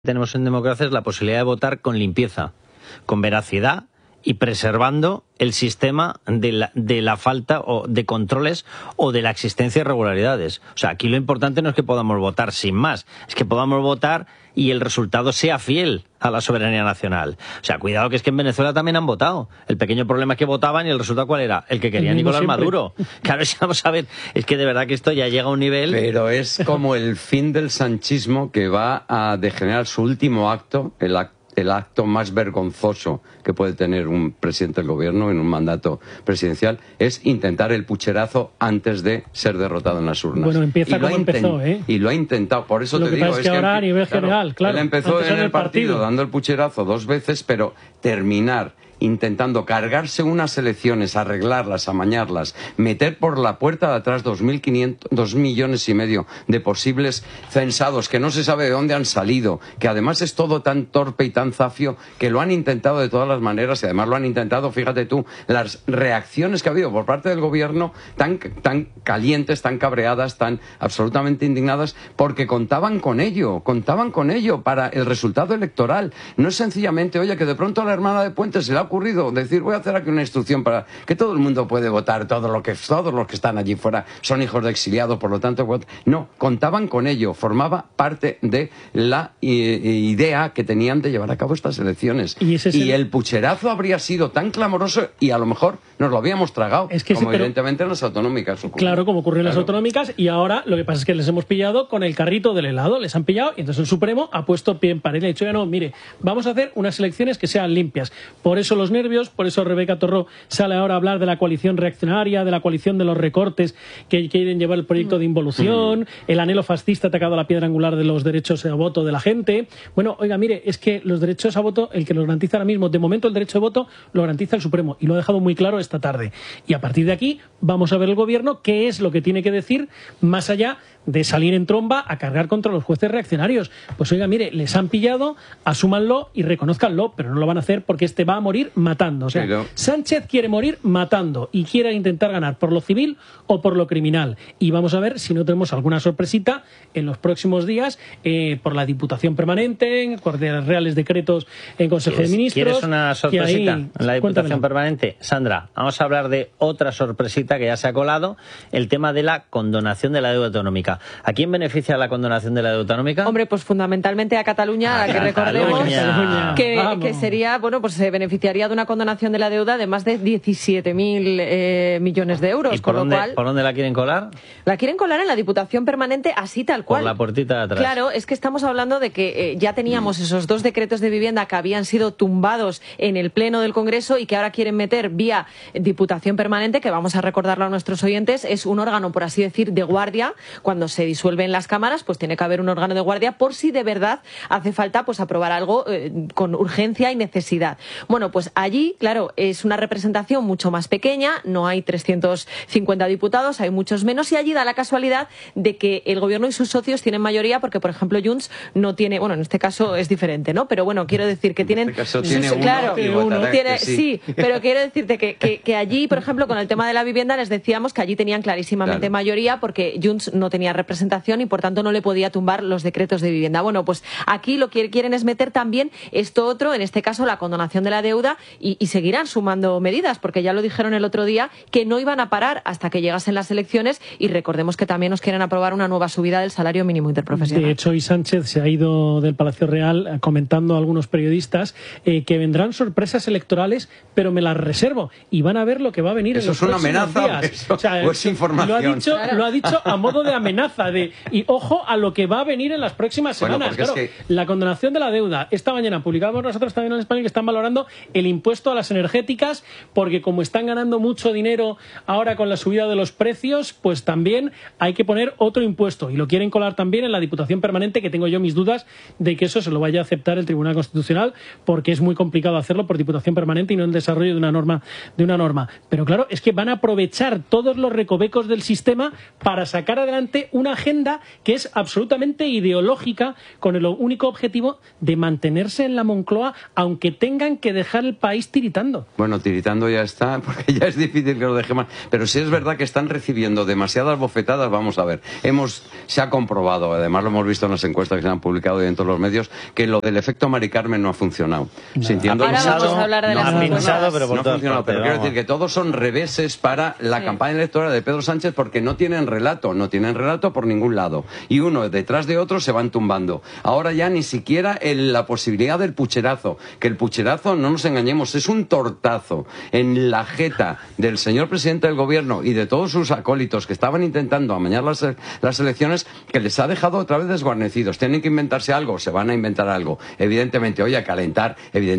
tenemos en democracia es la posibilidad de votar con limpieza, con veracidad y preservando el sistema de la falta o de controles o de la existencia de irregularidades. O sea, aquí lo importante no es que podamos votar sin más, es que podamos votar y el resultado sea fiel a la soberanía nacional. O sea, cuidado, que es que en Venezuela también han votado. El pequeño problema es que votaban y el resultado ¿cuál era? El que quería Nicolás Maduro. Claro, vamos a ver, es que de verdad que esto ya llega a un nivel... Pero es como el fin del sanchismo, que va a degenerar su último acto, el acto más vergonzoso que puede tener un presidente del gobierno en un mandato presidencial, es intentar el pucherazo antes de ser derrotado en las urnas. Bueno, empieza como empezó, ¿eh? Y lo ha intentado, por eso lo te que digo... Pasa es que ahora a nivel general, claro. Él empezó en el partido dando el pucherazo 2 veces, pero terminar intentando cargarse unas elecciones, arreglarlas, amañarlas, meter por la puerta de atrás 2,5 millones de posibles censados que no se sabe de dónde han salido, que además es todo tan torpe y tan zafio que lo han intentado de todas las maneras y además lo han intentado, fíjate tú, las reacciones que ha habido por parte del gobierno tan calientes, tan cabreadas, tan absolutamente indignadas, porque contaban con ello para el resultado electoral. No es sencillamente, oye, que de pronto a la hermana de Puente se le ha ocurrido decir, voy a hacer aquí una instrucción para que todo el mundo puede votar, todos los que están allí fuera son hijos de exiliados, por lo tanto, no, contaban con ello, formaba parte de la idea que tenían de llevar a cabo estas elecciones. Y el pucherazo habría sido tan clamoroso y a lo mejor nos lo habíamos tragado, como evidentemente en las autonómicas ocurrió. Claro, como ocurrió en las autonómicas, y ahora lo que pasa es que les hemos pillado con el carrito del helado, les han pillado y entonces el Supremo ha puesto pie en pared y ha dicho, ya no, mire, vamos a hacer unas elecciones que sean limpias. Por eso los nervios, por eso Rebeca Torró sale ahora a hablar de la coalición reaccionaria, de la coalición de los recortes que quieren llevar el proyecto de involución, el anhelo fascista atacado a la piedra angular de los derechos a voto de la gente. Bueno, oiga, mire, es que los derechos a voto, el que los garantiza ahora mismo, de momento el derecho de voto lo garantiza el Supremo y lo ha dejado muy claro esta tarde. Y a partir de aquí vamos a ver el gobierno qué es lo que tiene que decir más allá de salir en tromba a cargar contra los jueces reaccionarios. Pues oiga, mire, les han pillado, asúmanlo y reconózcanlo, pero no lo van a hacer porque va a morir matando. O sea, Sánchez quiere morir matando y quiere intentar ganar por lo civil o por lo criminal. Y vamos a ver si no tenemos alguna sorpresita en los próximos días por la Diputación Permanente, por reales decretos en Consejo de Ministros. ¿Quieres una sorpresita en la Diputación Permanente? Sandra, vamos a hablar de otra sorpresita que ya se ha colado, el tema de la condonación de la deuda autonómica. ¿A quién beneficia la condonación de la deuda autonómica? Hombre, pues fundamentalmente a Cataluña, a que recordemos que sería, bueno, pues se beneficiaría de una condonación de la deuda de más de 17.000 millones de euros. ¿Y por dónde la quieren colar? La quieren colar en la Diputación Permanente, así tal cual. Por la puertita de atrás. Claro, es que estamos hablando de que ya teníamos esos 2 decretos de vivienda que habían sido tumbados en el Pleno del Congreso y que ahora quieren meter vía Diputación Permanente, que vamos a recordarlo a nuestros oyentes, es un órgano, por así decir, de guardia. Cuando se disuelven las cámaras, pues tiene que haber un órgano de guardia por si de verdad hace falta pues aprobar algo con urgencia y necesidad. Bueno, pues allí, claro, es una representación mucho más pequeña, no hay 350 diputados, hay muchos menos, y allí da la casualidad de que el gobierno y sus socios tienen mayoría, porque por ejemplo Junts no tiene, bueno, en este caso es diferente, ¿no? Pero bueno, quiero decir que tienen... En este caso tiene uno, claro, tiene, sí, pero quiero decirte que allí, por ejemplo, con el tema de la vivienda les decíamos que allí tenían clarísimamente mayoría porque Junts no tenía representación y por tanto no le podía tumbar los decretos de vivienda. Bueno, pues aquí lo que quieren es meter también esto otro, en este caso la condonación de la deuda, y seguirán sumando medidas, porque ya lo dijeron el otro día que no iban a parar hasta que llegasen las elecciones, y recordemos que también nos quieren aprobar una nueva subida del salario mínimo interprofesional. De hecho, hoy Sánchez se ha ido del Palacio Real comentando a algunos periodistas que vendrán sorpresas electorales, pero me las reservo y van a ver lo que va a venir en los próximos días. ¿Eso es una amenaza? O sea, ¿O es información? Lo ha dicho a modo de amenaza, y ojo a lo que va a venir en las próximas semanas. Claro, es que... La condonación de la deuda. Esta mañana publicamos nosotros también en España que están valorando el impuesto a las energéticas, porque como están ganando mucho dinero ahora con la subida de los precios, pues también hay que poner otro impuesto, y lo quieren colar también en la Diputación Permanente, que tengo yo mis dudas de que eso se lo vaya a aceptar el Tribunal Constitucional, porque es muy complicado hacerlo por Diputación Permanente y no en desarrollo de una norma. Pero claro, es que van a aprovechar todos los recovecos del sistema para sacar adelante una agenda que es absolutamente ideológica, con el único objetivo de mantenerse en la Moncloa, aunque tengan que dejar el el país tiritando. Bueno, tiritando ya está, porque ya es difícil que lo deje más. Pero si es verdad que están recibiendo demasiadas bofetadas, vamos a ver. Se ha comprobado, además lo hemos visto en las encuestas que se han publicado y en todos los medios, que lo del efecto Mari Carmen no ha funcionado. Ahora vamos a hablar de las encuestas. Pero no ha funcionado, pero quiero decir que todos son reveses para la campaña electoral de Pedro Sánchez porque no tienen relato por ningún lado. Y uno detrás de otro se van tumbando. Ahora ya ni siquiera la posibilidad del pucherazo, que el pucherazo, no nos engañemos, es un tortazo en la jeta del señor presidente del gobierno y de todos sus acólitos que estaban intentando amañar las elecciones, que les ha dejado otra vez desguarnecidos. Tienen que inventarse algo, se van a inventar algo. Evidentemente, oye, a calentar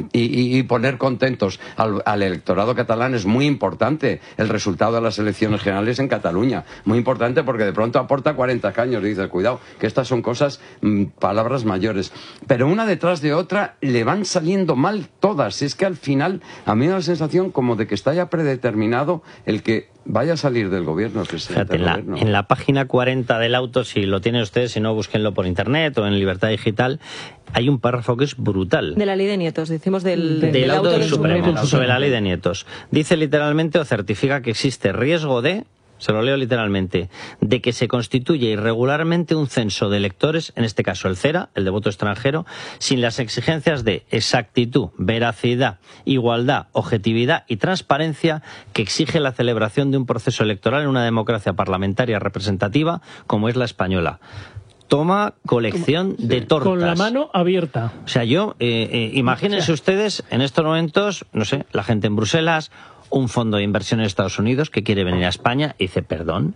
y poner contentos al electorado catalán es muy importante el resultado de las elecciones generales en Cataluña. Muy importante porque de pronto aporta 40 escaños y dices, cuidado, que estas son cosas, palabras mayores. Pero una detrás de otra le van saliendo mal todas. Es que al final a mí me da la sensación como de que está ya predeterminado el que vaya a salir del gobierno el presidente del gobierno. En la página 40 del auto, si lo tienen ustedes, si no, búsquenlo por internet o en Libertad Digital, hay un párrafo que es brutal. De la ley de nietos, decimos del auto del Supremo, sobre la ley de nietos. Dice literalmente o certifica que existe riesgo de... Se lo leo literalmente, de que se constituya irregularmente un censo de electores, en este caso el CERA, el de voto extranjero, sin las exigencias de exactitud, veracidad, igualdad, objetividad y transparencia que exige la celebración de un proceso electoral en una democracia parlamentaria representativa como es la española. Toma colección de tortas. Con la mano abierta. O sea, imagínense ustedes en estos momentos, no sé, la gente en Bruselas, un fondo de inversión en Estados Unidos que quiere venir a España y dice, perdón,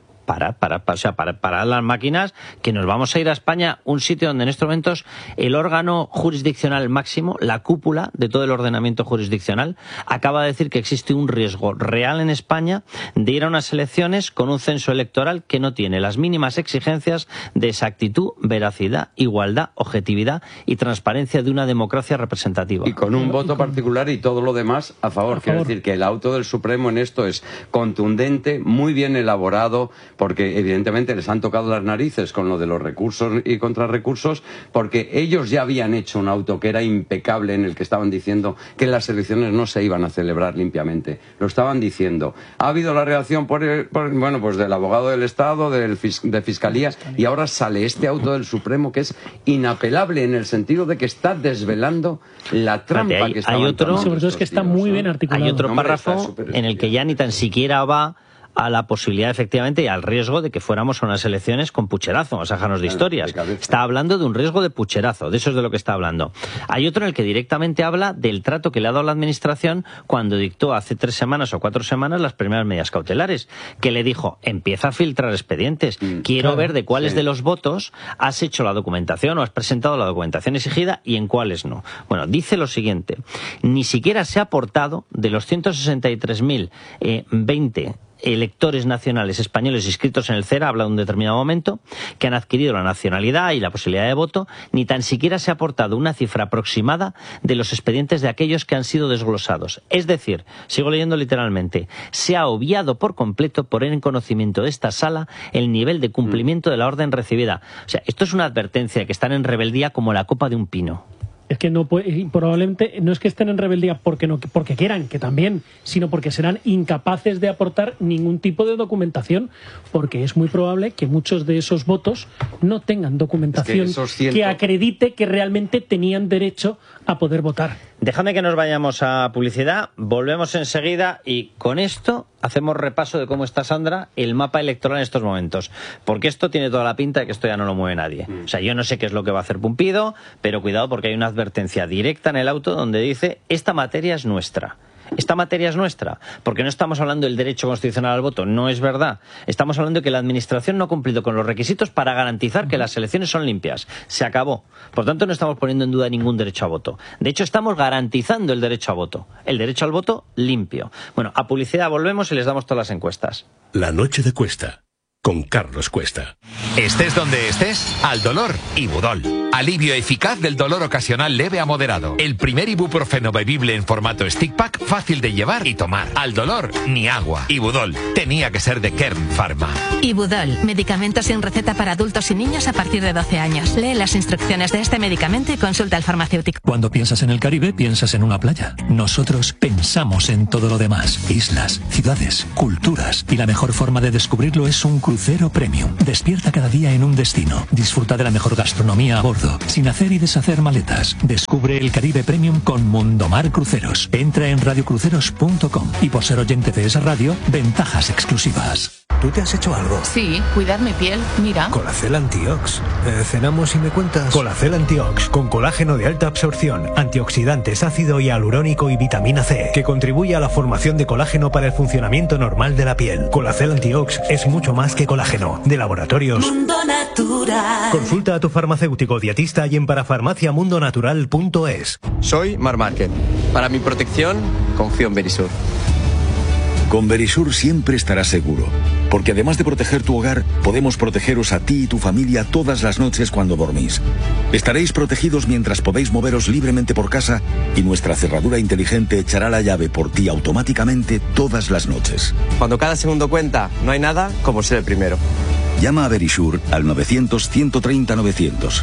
para las máquinas, que nos vamos a ir a España, un sitio donde en estos momentos el órgano jurisdiccional máximo, la cúpula de todo el ordenamiento jurisdiccional, acaba de decir que existe un riesgo real en España de ir a unas elecciones con un censo electoral que no tiene las mínimas exigencias de exactitud, veracidad, igualdad, objetividad y transparencia de una democracia representativa. Y con un voto particular y todo lo demás a favor. Quiero decir que el auto del Supremo en esto es contundente, muy bien elaborado, porque evidentemente les han tocado las narices con lo de los recursos y contrarrecursos, porque ellos ya habían hecho un auto que era impecable en el que estaban diciendo que las elecciones no se iban a celebrar limpiamente. Lo estaban diciendo. Ha habido la reacción pues del abogado del Estado, de Fiscalía, y ahora sale este auto del Supremo que es inapelable en el sentido de que está desvelando la trampa que estaban tomando. Sobre todo es que está muy bien articulado. Hay otro párrafo en el que ya ni tan siquiera va a la posibilidad, efectivamente, y al riesgo de que fuéramos a unas elecciones con pucherazo, vamos a dejarnos de historias. Está hablando de un riesgo de pucherazo, de eso es de lo que está hablando. Hay otro en el que directamente habla del trato que le ha dado la Administración cuando dictó hace 3 semanas o 4 semanas las primeras medidas cautelares, que le dijo, empieza a filtrar expedientes, quiero ver de cuáles de los votos has hecho la documentación o has presentado la documentación exigida y en cuáles no. Bueno, dice lo siguiente, ni siquiera se ha aportado de los 163.020 electores nacionales españoles inscritos en el CERA, habla de un determinado momento, que han adquirido la nacionalidad y la posibilidad de voto, ni tan siquiera se ha aportado una cifra aproximada de los expedientes de aquellos que han sido desglosados. Es decir, sigo leyendo literalmente, se ha obviado por completo poner en conocimiento de esta sala el nivel de cumplimiento de la orden recibida. O sea, esto es una advertencia de que están en rebeldía como la copa de un pino. Es que probablemente no es que estén en rebeldía porque quieran, que también, sino porque serán incapaces de aportar ningún tipo de documentación, porque es muy probable que muchos de esos votos no tengan documentación que acredite que realmente tenían derecho a poder votar. Déjame que nos vayamos a publicidad, volvemos enseguida y con esto hacemos repaso de cómo está, Sandra, el mapa electoral en estos momentos, porque esto tiene toda la pinta de que esto ya no lo mueve nadie. O sea, yo no sé qué es lo que va a hacer Pumpido, pero cuidado porque hay una advertencia directa en el auto donde dice, esta materia es nuestra. Esta materia es nuestra, porque no estamos hablando del derecho constitucional al voto, no es verdad. Estamos hablando de que la Administración no ha cumplido con los requisitos para garantizar que las elecciones son limpias. Se acabó. Por tanto, no estamos poniendo en duda ningún derecho a voto. De hecho, estamos garantizando el derecho a voto. El derecho al voto limpio. Bueno, a publicidad volvemos y les damos todas las encuestas. La noche de Cuesta, con Carlos Cuesta. Estés donde estés, al dolor, Ibudol. Alivio eficaz del dolor ocasional leve a moderado. El primer ibuprofeno bebible en formato stick pack, fácil de llevar y tomar. Al dolor, ni agua. Ibudol, tenía que ser de Kern Pharma. Ibudol, medicamento sin receta para adultos y niños a partir de 12 años. Lee las instrucciones de este medicamento y consulta al farmacéutico. Cuando piensas en el Caribe, piensas en una playa. Nosotros pensamos en todo lo demás. Islas, ciudades, culturas. Y la mejor forma de descubrirlo es un crucero premium. Despierta cada día en un destino. Disfruta de la mejor gastronomía a bordo, sin hacer y deshacer maletas. Descubre el Caribe Premium con Mundomar Cruceros. Entra en radiocruceros.com y por ser oyente de esa radio, ventajas exclusivas. ¿Tú te has hecho algo? Sí, cuidar mi piel, mira. Colacel Antiox. Cenamos y me cuentas. Colacel Antiox, con colágeno de alta absorción, antioxidantes, ácido hialurónico y vitamina C, que contribuye a la formación de colágeno para el funcionamiento normal de la piel. Colacel Antiox es mucho más que colágeno. De Laboratorios Mundo Natural. Consulta a tu farmacéutico dietista y en parafarmaciamundonatural.es. Soy Mar Márquez. Para mi protección, confío en Verisur. Con Verisur siempre estarás seguro, porque además de proteger tu hogar, podemos protegeros a ti y tu familia todas las noches cuando dormís. Estaréis protegidos mientras podéis moveros libremente por casa y nuestra cerradura inteligente echará la llave por ti automáticamente todas las noches. Cuando cada segundo cuenta, no hay nada como ser el primero. Llama a Verisur al 900-130-900.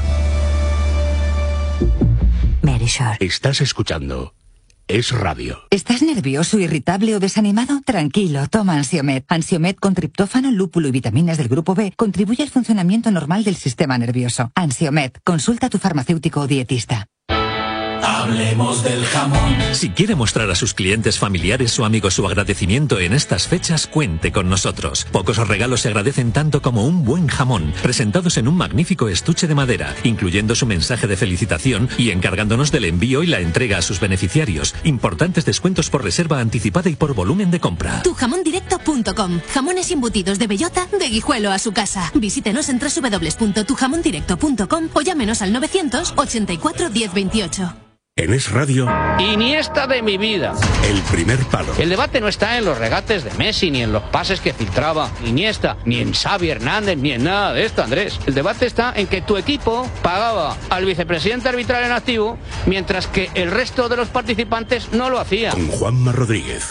Verisur. Estás escuchando Es Radio. ¿Estás nervioso, irritable o desanimado? Tranquilo, toma Ansiomed. Ansiomed con triptófano, lúpulo y vitaminas del grupo B contribuye al funcionamiento normal del sistema nervioso. Ansiomed, consulta a tu farmacéutico o dietista. Hablemos del jamón. Si quiere mostrar a sus clientes familiares o amigos su agradecimiento en estas fechas, cuente con nosotros. Pocos regalos se agradecen tanto como un buen jamón, presentados en un magnífico estuche de madera, incluyendo su mensaje de felicitación y encargándonos del envío y la entrega a sus beneficiarios. Importantes descuentos por reserva anticipada y por volumen de compra. Tujamondirecto.com. Jamones embutidos de bellota, de Guijuelo a su casa. Visítenos en www.tujamondirecto.com o llámenos al 984 1028. En Es Radio, Iniesta de mi vida. El primer palo. El debate no está en los regates de Messi, ni en los pases que filtraba Iniesta, ni en Xavi Hernández, ni en nada de esto, Andrés. El debate está en que tu equipo pagaba al vicepresidente arbitral en activo, mientras que el resto de los participantes no lo hacía. Con Juanma Rodríguez.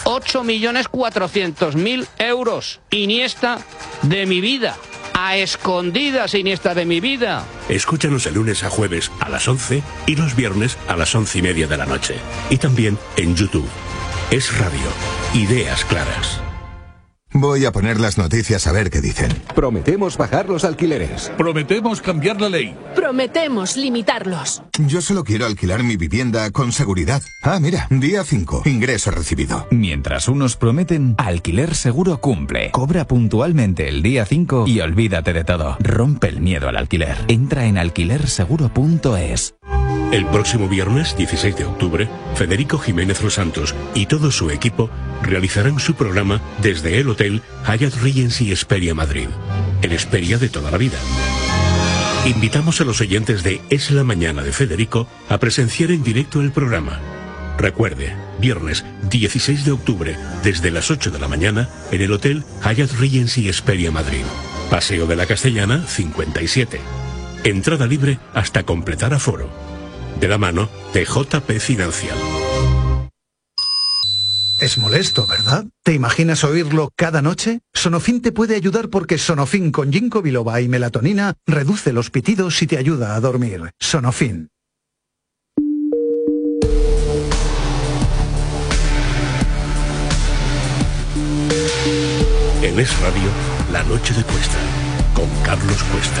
8.400.000 euros. Iniesta de mi vida. A escondidas, Iniesta de mi vida. Escúchanos el lunes a jueves a las 11 y los viernes a las 11:30 de la noche. Y también en YouTube. Es Radio. Ideas claras. Voy a poner las noticias a ver qué dicen. Prometemos bajar los alquileres. Prometemos cambiar la ley. Prometemos limitarlos. Yo solo quiero alquilar mi vivienda con seguridad. Ah, mira, día 5, ingreso recibido. Mientras unos prometen, Alquiler Seguro cumple. Cobra puntualmente el día 5 y olvídate de todo. Rompe el miedo al alquiler. Entra en alquilerseguro.es. El próximo viernes, 16 de octubre, Federico Jiménez Los Santos y todo su equipo realizarán su programa desde el Hotel Hyatt Regency Hesperia Madrid, en Hesperia de toda la vida. Invitamos a los oyentes de Es la Mañana de Federico a presenciar en directo el programa. Recuerde, viernes 16 de octubre, desde las 8 de la mañana, en el Hotel Hyatt Regency Hesperia Madrid. Paseo de la Castellana, 57. Entrada libre hasta completar aforo. De la mano de JP Financial. Es molesto, ¿verdad? ¿Te imaginas oírlo cada noche? Sonofin te puede ayudar porque Sonofin con ginkgo biloba y melatonina reduce los pitidos y te ayuda a dormir. Sonofin. En Es Radio, La Noche de Cuesta, con Carlos Cuesta.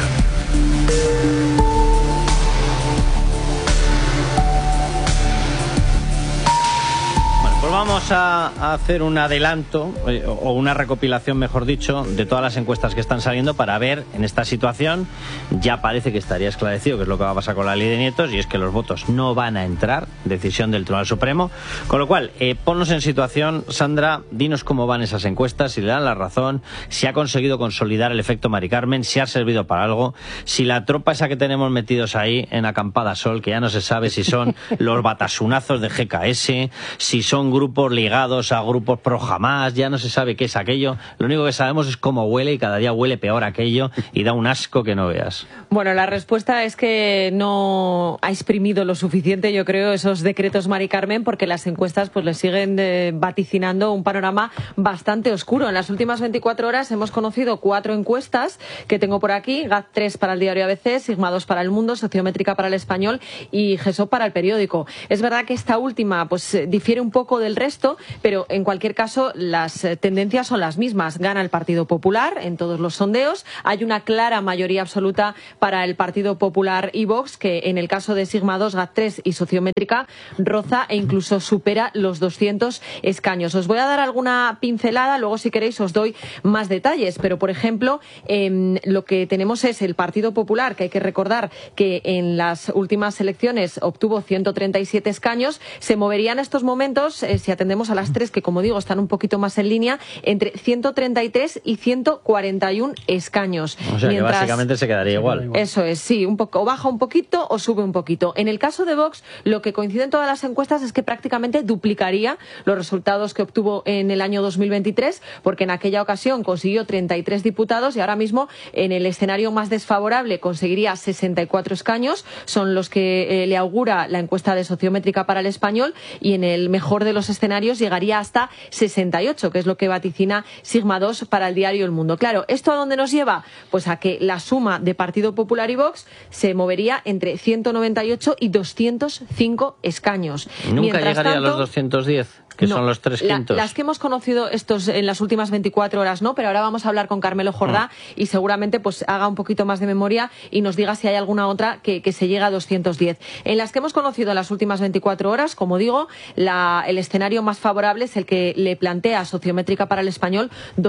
Pues vamos a hacer un adelanto, o una recopilación, mejor dicho, de todas las encuestas que están saliendo para ver en esta situación. Ya parece que estaría esclarecido qué es lo que va a pasar con la ley de nietos, y es que los votos no van a entrar, decisión del Tribunal Supremo. Con lo cual, ponnos en situación, Sandra, dinos cómo van esas encuestas, si le dan la razón, si ha conseguido consolidar el efecto Mari Carmen, si ha servido para algo, si la tropa esa que tenemos metidos ahí en Acampada Sol, que ya no se sabe si son los batasunazos de GKS, si son grupos grupos ligados a grupos pro Hamás, ya no se sabe qué es aquello. Lo único que sabemos es cómo huele y cada día huele peor aquello y da un asco que no veas. Bueno, la respuesta es que no ha exprimido lo suficiente, yo creo, esos decretos Mari Carmen, porque las encuestas pues le siguen vaticinando un panorama bastante oscuro. En las últimas 24 horas hemos conocido 4 encuestas que tengo por aquí: GAT3 para el diario ABC, Sigma 2 para El Mundo, Sociométrica para El Español y GESOP para El Periódico. Es verdad que esta última pues difiere un poco del resto, pero en cualquier caso las tendencias son las mismas. Gana el Partido Popular en todos los sondeos. Hay una clara mayoría absoluta para el Partido Popular y Vox, que en el caso de Sigma 2, GAT3 y Sociométrica roza e incluso supera los 200 escaños. Os voy a dar alguna pincelada, luego si queréis os doy más detalles, pero por ejemplo lo que tenemos es el Partido Popular, que hay que recordar que en las últimas elecciones obtuvo 137 escaños, se movería en estos momentos, si atendemos a las 3, que como digo están un poquito más en línea, entre 133 y 141 escaños. O sea que básicamente se quedaría igual. Eso es, sí, un poco, o baja un poquito o sube un poquito. En el caso de Vox, lo que coincide en todas las encuestas es que prácticamente duplicaría los resultados que obtuvo en el año 2023, porque en aquella ocasión consiguió 33 diputados y ahora mismo en el escenario más desfavorable conseguiría 64 escaños, son los que le augura la encuesta de Sociométrica para El Español, y en el mejor de los escenarios llegaría hasta 68, que es lo que vaticina Sigma 2 para el diario El Mundo. Claro, ¿esto a dónde nos lleva? Pues a que la suma de Partido Popular y Vox se movería entre 198 y 205 escaños. Nunca llegaría a los 210. Que no, son los 3 quintos. Las que hemos conocido estos en las últimas 24 horas, no, pero ahora vamos a hablar con Carmelo Jordá y seguramente pues haga un poquito más de memoria y nos diga si hay alguna otra que se llega a 210. En las que hemos conocido en las últimas 24 horas, como digo, el escenario más favorable es el que le plantea Sociométrica para El Español,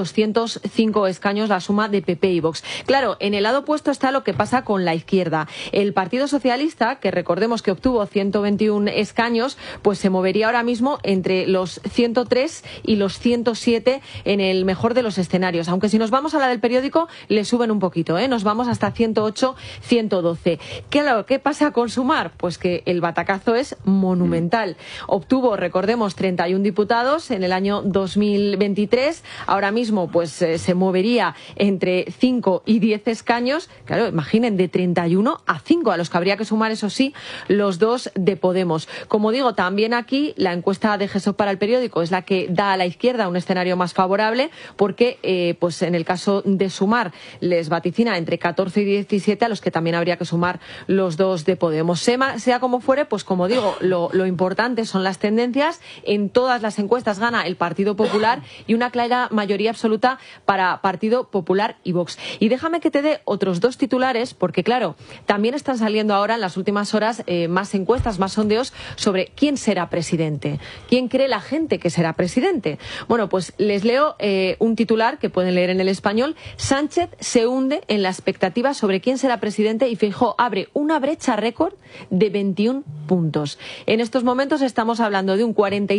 205 escaños la suma de PP y Vox. Claro, en el lado opuesto está lo que pasa con la izquierda. El Partido Socialista, que recordemos que obtuvo 121 escaños, pues se movería ahora mismo entre los 103 y los 107 en el mejor de los escenarios. Aunque si nos vamos a la del Periódico, le suben un poquito, ¿eh? Nos vamos hasta 108, 112. ¿Qué pasa con Sumar? Pues que el batacazo es monumental. Obtuvo, recordemos, 31 diputados en el año 2023. Ahora mismo, pues se movería entre 5 y 10 escaños. Claro, imaginen, de 31 a 5, a los que habría que sumar, eso sí, los 2 de Podemos. Como digo, también aquí la encuesta de GESOP para El Periódico es la que da a la izquierda un escenario más favorable, porque pues en el caso de Sumar les vaticina entre 14 y 17, a los que también habría que sumar los 2 de Podemos. Sea como fuere, pues como digo, lo importante son las tendencias. En todas las encuestas gana el Partido Popular y una clara mayoría absoluta para Partido Popular y Vox. Y déjame que te dé otros 2 titulares, porque claro, también están saliendo ahora en las últimas horas más encuestas, más sondeos sobre quién será presidente, quién cree la gente que será presidente. Bueno, pues les leo un titular que pueden leer en El Español. Sánchez se hunde en la expectativa sobre quién será presidente y Feijóo abre una brecha récord de 21 puntos. En estos momentos estamos hablando de un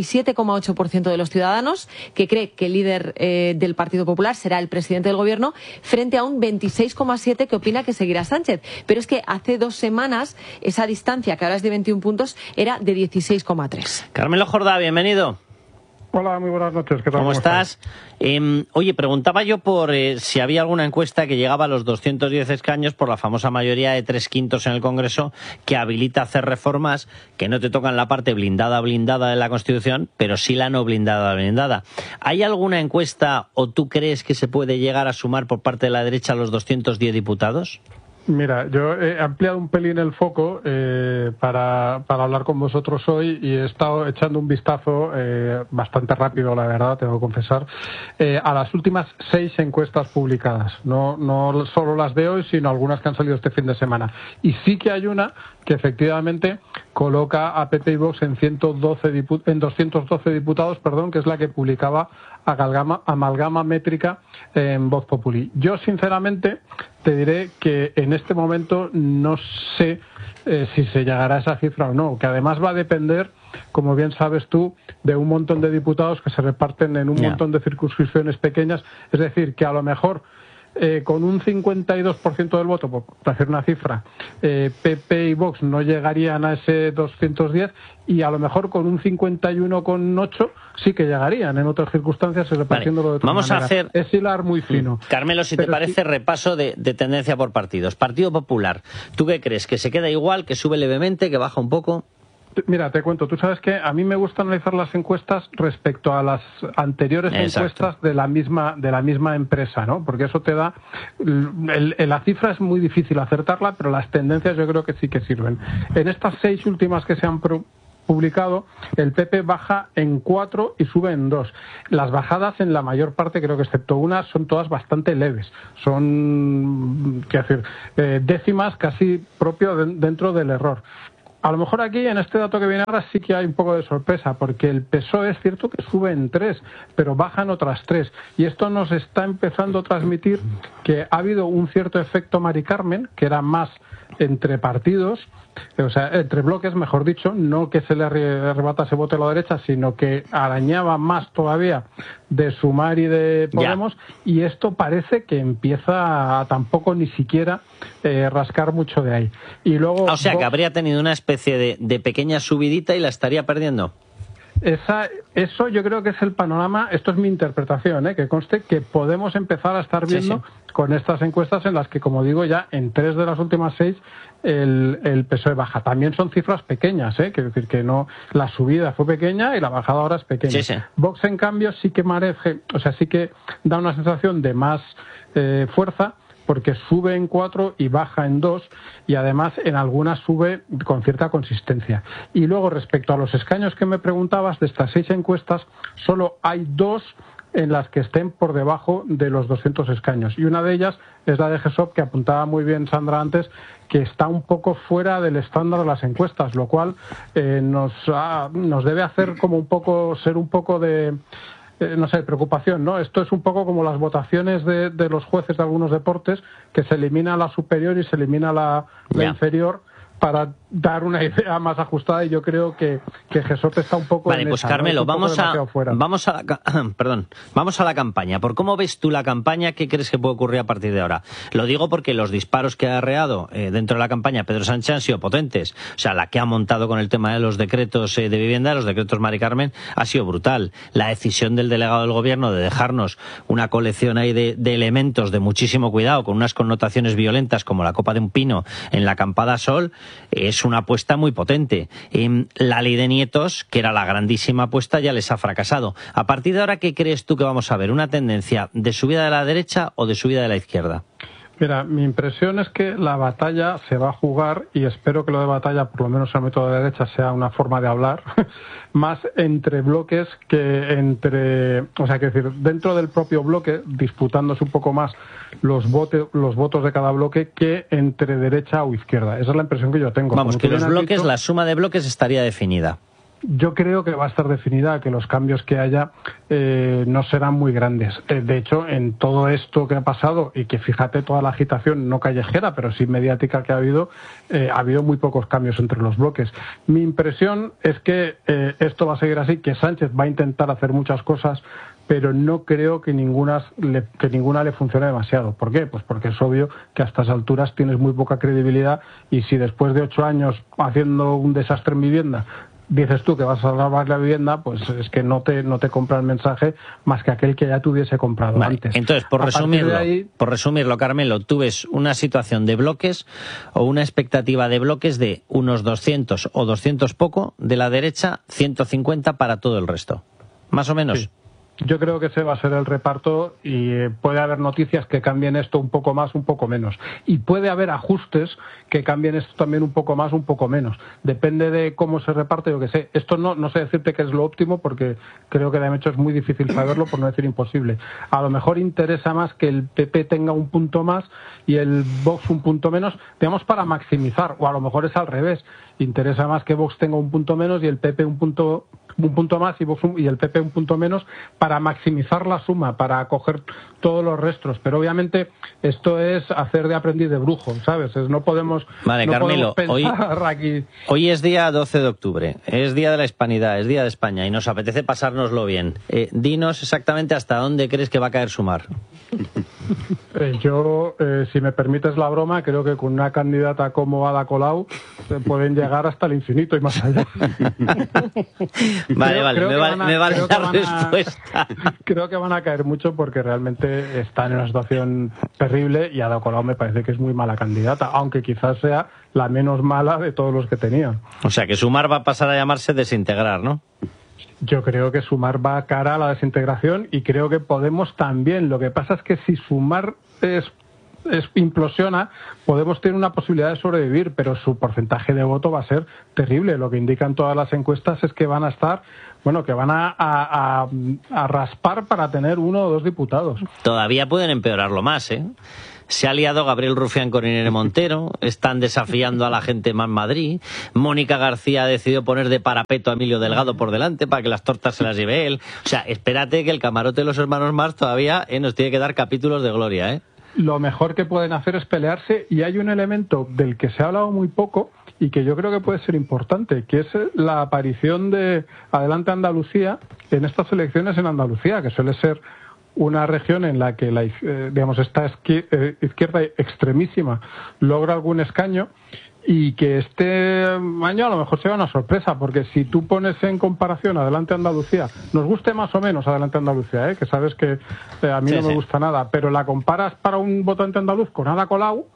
47,8% de los ciudadanos que cree que el líder del Partido Popular será el presidente del gobierno, frente a un 26,7% que opina que seguirá Sánchez. Pero es que hace 2 semanas esa distancia, que ahora es de 21 puntos, era de 16,3%. Carmelo Jordá, bienvenido. Hola, muy buenas noches. ¿Qué tal? ¿Cómo estás? Oye, preguntaba yo por si había alguna encuesta que llegaba a los 210 escaños por la famosa mayoría de 3 quintos en el Congreso que habilita hacer reformas que no te tocan la parte blindada de la Constitución, pero sí la no blindada. ¿Hay alguna encuesta o tú crees que se puede llegar a sumar por parte de la derecha a los 210 diputados? Mira, yo he ampliado un pelín el foco para hablar con vosotros hoy y he estado echando un vistazo bastante rápido, la verdad, tengo que confesar, a las últimas 6 encuestas publicadas. No solo las de hoy, sino algunas que han salido este fin de semana. Y sí que hay una que efectivamente coloca a PP y Vox en 212 diputados, que es la que publicaba Amalgama Métrica en Voz Populi. Yo, sinceramente, te diré que en este momento no sé si se llegará a esa cifra o no, que además va a depender, como bien sabes tú, de un montón de diputados que se reparten en un montón de circunscripciones pequeñas. Es decir, que a lo mejor con un 52% del voto, por hacer una cifra, PP y Vox no llegarían a ese 210 y a lo mejor con un 51,8 sí que llegarían en otras circunstancias repartiéndolo de otra manera. Vamos a hacer... Es hilar muy fino. Carmelo, si te parece, repaso de tendencia por partidos. Partido Popular, ¿tú qué crees? ¿Que se queda igual, que sube levemente, que baja un poco? Mira, te cuento, tú sabes que a mí me gusta analizar las encuestas respecto a las anteriores encuestas de la misma empresa, ¿no? Porque eso te da... la cifra es muy difícil acertarla, pero las tendencias yo creo que sí que sirven. En estas 6 últimas que se han publicado, el PP baja en 4 y sube en 2. Las bajadas en la mayor parte, creo que excepto una, son todas bastante leves. Son, qué decir, décimas casi propio dentro del error. A lo mejor aquí, en este dato que viene ahora, sí que hay un poco de sorpresa, porque el PSOE es cierto que sube en 3, pero baja en otras 3. Y esto nos está empezando a transmitir que ha habido un cierto efecto Mari Carmen, que era más entre partidos, o sea, entre bloques, mejor dicho, no que se le arrebatase voto a la derecha, sino que arañaba más todavía de Sumar y de Podemos, y esto parece que empieza a tampoco ni siquiera rascar mucho de ahí. Y luego, o sea, que habría tenido una especie de pequeña subidita y la estaría perdiendo. Eso yo creo que es el panorama, esto es mi interpretación, que conste que podemos empezar a estar viendo con estas encuestas en las que, como digo, ya en 3 de las últimas 6 el PSOE baja. También son cifras pequeñas, quiero decir que no, la subida fue pequeña y la bajada ahora es pequeña. Vox, en cambio, sí que merece, o sea, sí que da una sensación de más fuerza, porque sube en 4 y baja en 2, y además en algunas sube con cierta consistencia. Y luego, respecto a los escaños que me preguntabas, de estas 6 encuestas, solo hay 2 en las que estén por debajo de los 200 escaños. Y una de ellas es la de GESOP, que apuntaba muy bien Sandra antes, que está un poco fuera del estándar de las encuestas, lo cual nos debe hacer como un poco, ser un poco de... no sé, preocupación, ¿no? Esto es un poco como las votaciones de los jueces de algunos deportes, que se elimina la superior y se elimina la inferior para dar una idea más ajustada, y yo creo que GESOP está un poco en pues esa, Carmelo, ¿no? vamos a la campaña. ¿Por cómo ves tú la campaña? ¿Qué crees que puede ocurrir a partir de ahora? Lo digo porque los disparos que ha arreado dentro de la campaña Pedro Sánchez han sido potentes. O sea, la que ha montado con el tema de los decretos de vivienda, los decretos Mari Carmen, ha sido brutal. La decisión del delegado del gobierno de dejarnos una colección ahí de elementos de muchísimo cuidado, con unas connotaciones violentas como la copa de un pino en la acampada Sol, es una apuesta muy potente. La ley de nietos, que era la grandísima apuesta, ya les ha fracasado. A partir de ahora, ¿qué crees tú que vamos a ver? ¿Una tendencia de subida de la derecha o de subida de la izquierda? Mira, mi impresión es que la batalla se va a jugar, y espero que lo de batalla, por lo menos en el método de derecha, sea una forma de hablar, más entre bloques que entre... O sea, que decir, dentro del propio bloque, disputándose un poco más los votos de cada bloque, que entre derecha o izquierda. Esa es la impresión que yo tengo. Vamos, que los bloques, la suma de bloques estaría definida. Yo creo que va a estar definida, que los cambios que haya no serán muy grandes. De hecho, en todo esto que ha pasado, y que fíjate toda la agitación, no callejera, pero sí mediática que ha habido muy pocos cambios entre los bloques. Mi impresión es que esto va a seguir así, que Sánchez va a intentar hacer muchas cosas, pero no creo que ninguna le funcione demasiado. ¿Por qué? Pues porque es obvio que a estas alturas tienes muy poca credibilidad, y si después de 8 años haciendo un desastre en vivienda dices tú que vas a salvar la vivienda, pues es que no te compra el mensaje más que aquel que ya te hubiese comprado antes. Entonces, por resumirlo, Carmelo, tú ves una situación de bloques o una expectativa de bloques de unos 200 o 200 poco de la derecha, 150 para todo el resto. ¿Más o menos? Sí. Yo creo que ese va a ser el reparto, y puede haber noticias que cambien esto un poco más, un poco menos. Y puede haber ajustes que cambien esto también un poco más, un poco menos. Depende de cómo se reparte, yo que sé. Esto no sé decirte que es lo óptimo, porque creo que de hecho es muy difícil saberlo, por no decir imposible. A lo mejor interesa más que el PP tenga un punto más y el Vox un punto menos, digamos, para maximizar. O a lo mejor es al revés. Interesa más que Vox tenga un punto menos y el PP un punto más y el PP un punto menos, para maximizar la suma, para coger todos los restos. Pero obviamente esto es hacer de aprendiz de brujo, ¿sabes? No podemos... Vale, Carmelo, hoy es día 12 de octubre, es día de la Hispanidad, es día de España, y nos apetece pasárnoslo bien. Dinos exactamente hasta dónde crees que va a caer Sumar. Yo, si me permites la broma, creo que con una candidata como Ada Colau pueden llegar hasta el infinito y más allá. Vale, me vale la respuesta. Creo que van a caer mucho porque realmente están en una situación terrible y Ada Colau me parece que es muy mala candidata, aunque quizás sea la menos mala de todos los que tenían. O sea, que Sumar va a pasar a llamarse Desintegrar, ¿no? Yo creo que Sumar va cara a la desintegración y creo que Podemos también. Lo que pasa es que si Sumar implosiona, Podemos tener una posibilidad de sobrevivir, pero su porcentaje de voto va a ser terrible. Lo que indican todas las encuestas es que van a estar, que van a raspar para tener 1 o 2 diputados. Todavía pueden empeorarlo más, ¿eh? Se ha liado Gabriel Rufián con Irene Montero, están desafiando a la gente más Madrid, Mónica García ha decidido poner de parapeto a Emilio Delgado por delante para que las tortas se las lleve él. O sea, espérate que el camarote de los hermanos Marx todavía nos tiene que dar capítulos de gloria, ¿eh? Lo mejor que pueden hacer es pelearse, y hay un elemento del que se ha hablado muy poco y que yo creo que puede ser importante, que es la aparición de Adelante Andalucía en estas elecciones en Andalucía, que suele ser una región en la que esta izquierda extremísima logra algún escaño, y que este año a lo mejor sea una sorpresa, porque si tú pones en comparación Adelante Andalucía, nos guste más o menos Adelante Andalucía, que sabes que a mí no me gusta nada, pero la comparas para un votante andaluz con Ada Colau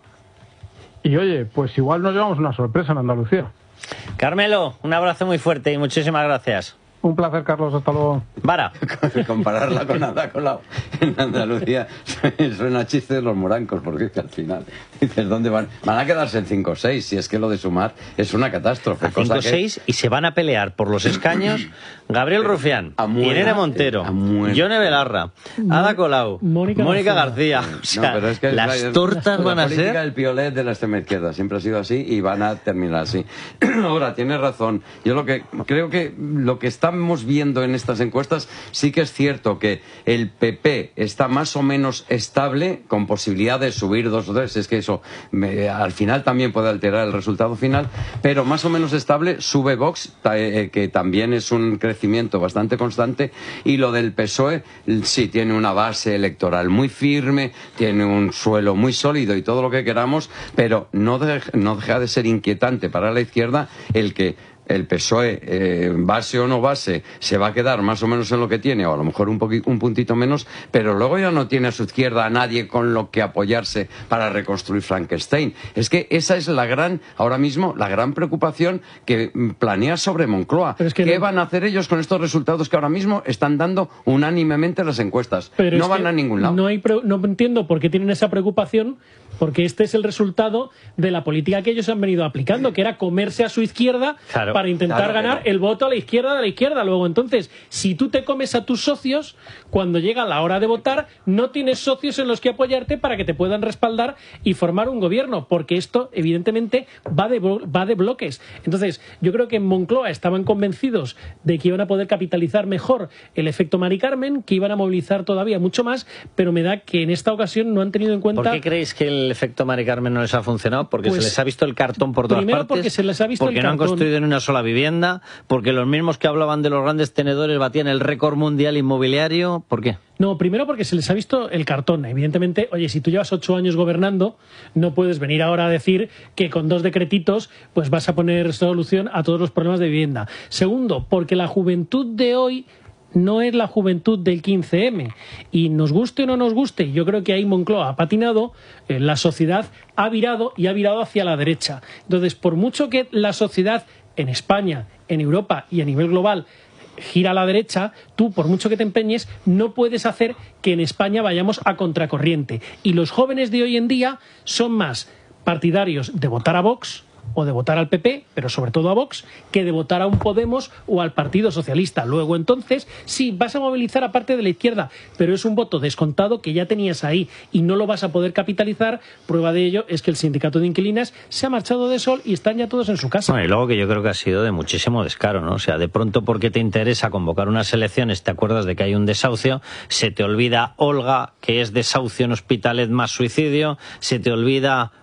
y oye, pues igual nos llevamos una sorpresa en Andalucía. Carmelo, un abrazo muy fuerte y muchísimas gracias. Un placer, Carlos, hasta luego. Vara. Compararla con Ada Colau en Andalucía suena chiste de los morancos, porque es que al final dices, ¿dónde van? Van a quedarse en 5 o 6, si es que lo de Sumar es una catástrofe. 5 o 6 y se van a pelear por los escaños Gabriel Rufián, Irene Montero, Yone Belarra, Ada Colau, Mónica García. O sea, pero es que las tortas van a ser... La política del piolet de la extrema izquierda siempre ha sido así y van a terminar así. Ahora, tienes razón. Yo creo que lo que estamos viendo en estas encuestas sí que es cierto que el PP está más o menos estable, con posibilidad de subir 2 o 3. Es que eso al final también puede alterar el resultado final, pero más o menos estable. Sube Vox, que también es un crecimiento bastante constante, y lo del PSOE sí tiene una base electoral muy firme, tiene un suelo muy sólido y todo lo que queramos, pero no deja de ser inquietante para la izquierda el que el PSOE, base o no base, se va a quedar más o menos en lo que tiene, o a lo mejor un puntito menos, pero luego ya no tiene a su izquierda a nadie con lo que apoyarse para reconstruir Frankenstein. Es que esa es ahora mismo, la gran preocupación que planea sobre Moncloa. ¿Qué van a hacer ellos con estos resultados que ahora mismo están dando unánimemente las encuestas? Pero no van a ningún lado. No entiendo por qué tienen esa preocupación, porque este es el resultado de la política que ellos han venido aplicando, que era comerse a su izquierda para intentar ganar el voto a la izquierda de la izquierda. Luego, entonces, si tú te comes a tus socios, cuando llega la hora de votar, no tienes socios en los que apoyarte para que te puedan respaldar y formar un gobierno, porque esto, evidentemente, va de bloques. Entonces, yo creo que en Moncloa estaban convencidos de que iban a poder capitalizar mejor el efecto Mari Carmen, que iban a movilizar todavía mucho más, pero me da que en esta ocasión no han tenido en cuenta... ¿Por qué creéis que el efecto Mari Carmen no les ha funcionado? ¿Porque se les ha visto el cartón por todas primero partes? Porque se les ha visto porque el no cartón. Han construido en una sola vivienda, porque los mismos que hablaban de los grandes tenedores batían el récord mundial inmobiliario. ¿Por qué? No, primero porque se les ha visto el cartón. Evidentemente, oye, si tú llevas 8 años gobernando, no puedes venir ahora a decir que con 2 decretitos pues vas a poner solución a todos los problemas de vivienda. Segundo, porque la juventud de hoy no es la juventud del 15M, y nos guste o no nos guste, yo creo que ahí Moncloa ha patinado, la sociedad ha virado hacia la derecha. Entonces, por mucho que la sociedad en España, en Europa y a nivel global gira a la derecha, tú, por mucho que te empeñes, no puedes hacer que en España vayamos a contracorriente. Y los jóvenes de hoy en día son más partidarios de votar a Vox o de votar al PP, pero sobre todo a Vox, que de votar a un Podemos o al Partido Socialista. Luego, entonces, sí, vas a movilizar a parte de la izquierda, pero es un voto descontado que ya tenías ahí y no lo vas a poder capitalizar. Prueba de ello es que el sindicato de inquilinas se ha marchado de Sol y están ya todos en su casa. Bueno, y luego que yo creo que ha sido de muchísimo descaro, ¿no? O sea, de pronto, porque te interesa convocar unas elecciones, te acuerdas de que hay un desahucio, se te olvida Olga, que es desahucio en Hospitalet más suicidio, se te olvida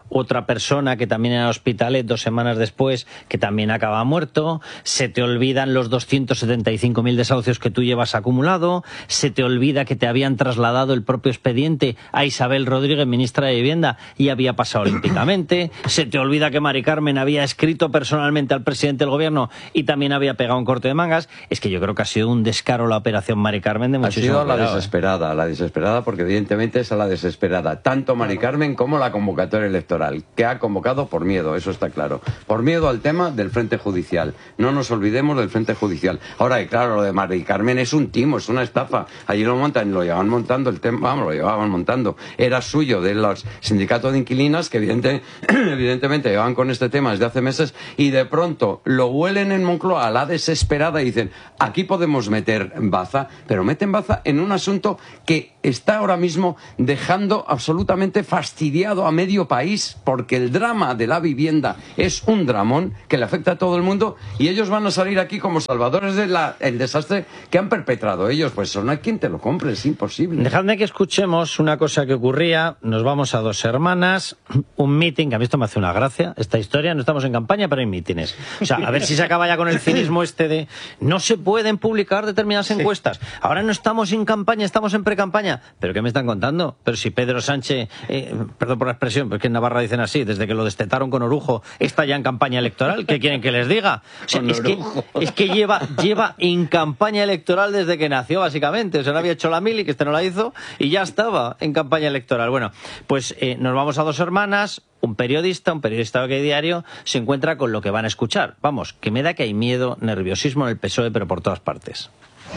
otra persona que también era Hospitalet 2 semanas después, que también acaba muerto, se te olvidan los 275.000 desahucios que tú llevas acumulado, se te olvida que te habían trasladado el propio expediente a Isabel Rodríguez, ministra de Vivienda, y había pasado olímpicamente, se te olvida que Mari Carmen había escrito personalmente al presidente del gobierno y también había pegado un corte de mangas. Es que yo creo que ha sido un descaro la operación Mari Carmen de muchísimo cuidado. Ha sido la desesperada, porque evidentemente es a la desesperada, tanto Mari Carmen como la convocatoria electoral, que ha convocado por miedo, eso está claro, por miedo al tema del frente judicial. No nos olvidemos del frente judicial. Ahora, claro, lo de Mari Carmen es un timo, es una estafa. Allí lo llevaban montando el tema, vamos, lo llevaban montando. Era suyo de los sindicatos de inquilinas que evidentemente llevaban con este tema desde hace meses, y de pronto lo huelen en Moncloa a la desesperada y dicen, aquí podemos meter baza, pero meten baza en un asunto que está ahora mismo dejando absolutamente fastidiado a medio país, porque el drama de la vivienda es un dramón que le afecta a todo el mundo, y ellos van a salir aquí como salvadores del desastre que han perpetrado ellos. Pues no hay quien te lo compre, es imposible. Dejadme que escuchemos una cosa que ocurría. Nos vamos a Dos Hermanas, un meeting, que a mí esto me hace una gracia, esta historia. No estamos en campaña, pero hay mítines. O sea, a ver si se acaba ya con el cinismo este de no se pueden publicar determinadas encuestas. Ahora no estamos en campaña, estamos en pre-campaña. ¿Pero qué me están contando? Pero si Pedro Sánchez, perdón por la expresión, pero es que en Navarra dicen así, desde que lo destetaron con Orujo, está ya en campaña electoral. ¿Qué quieren que les diga? O sea, es que lleva en campaña electoral desde que nació, básicamente. O sea, no había hecho la mili, que este no la hizo, y ya estaba en campaña electoral. Bueno, pues nos vamos a Dos Hermanas. Un periodista de diario, se encuentra con lo que van a escuchar. Vamos, que me da que hay miedo, nerviosismo en el PSOE, pero por todas partes.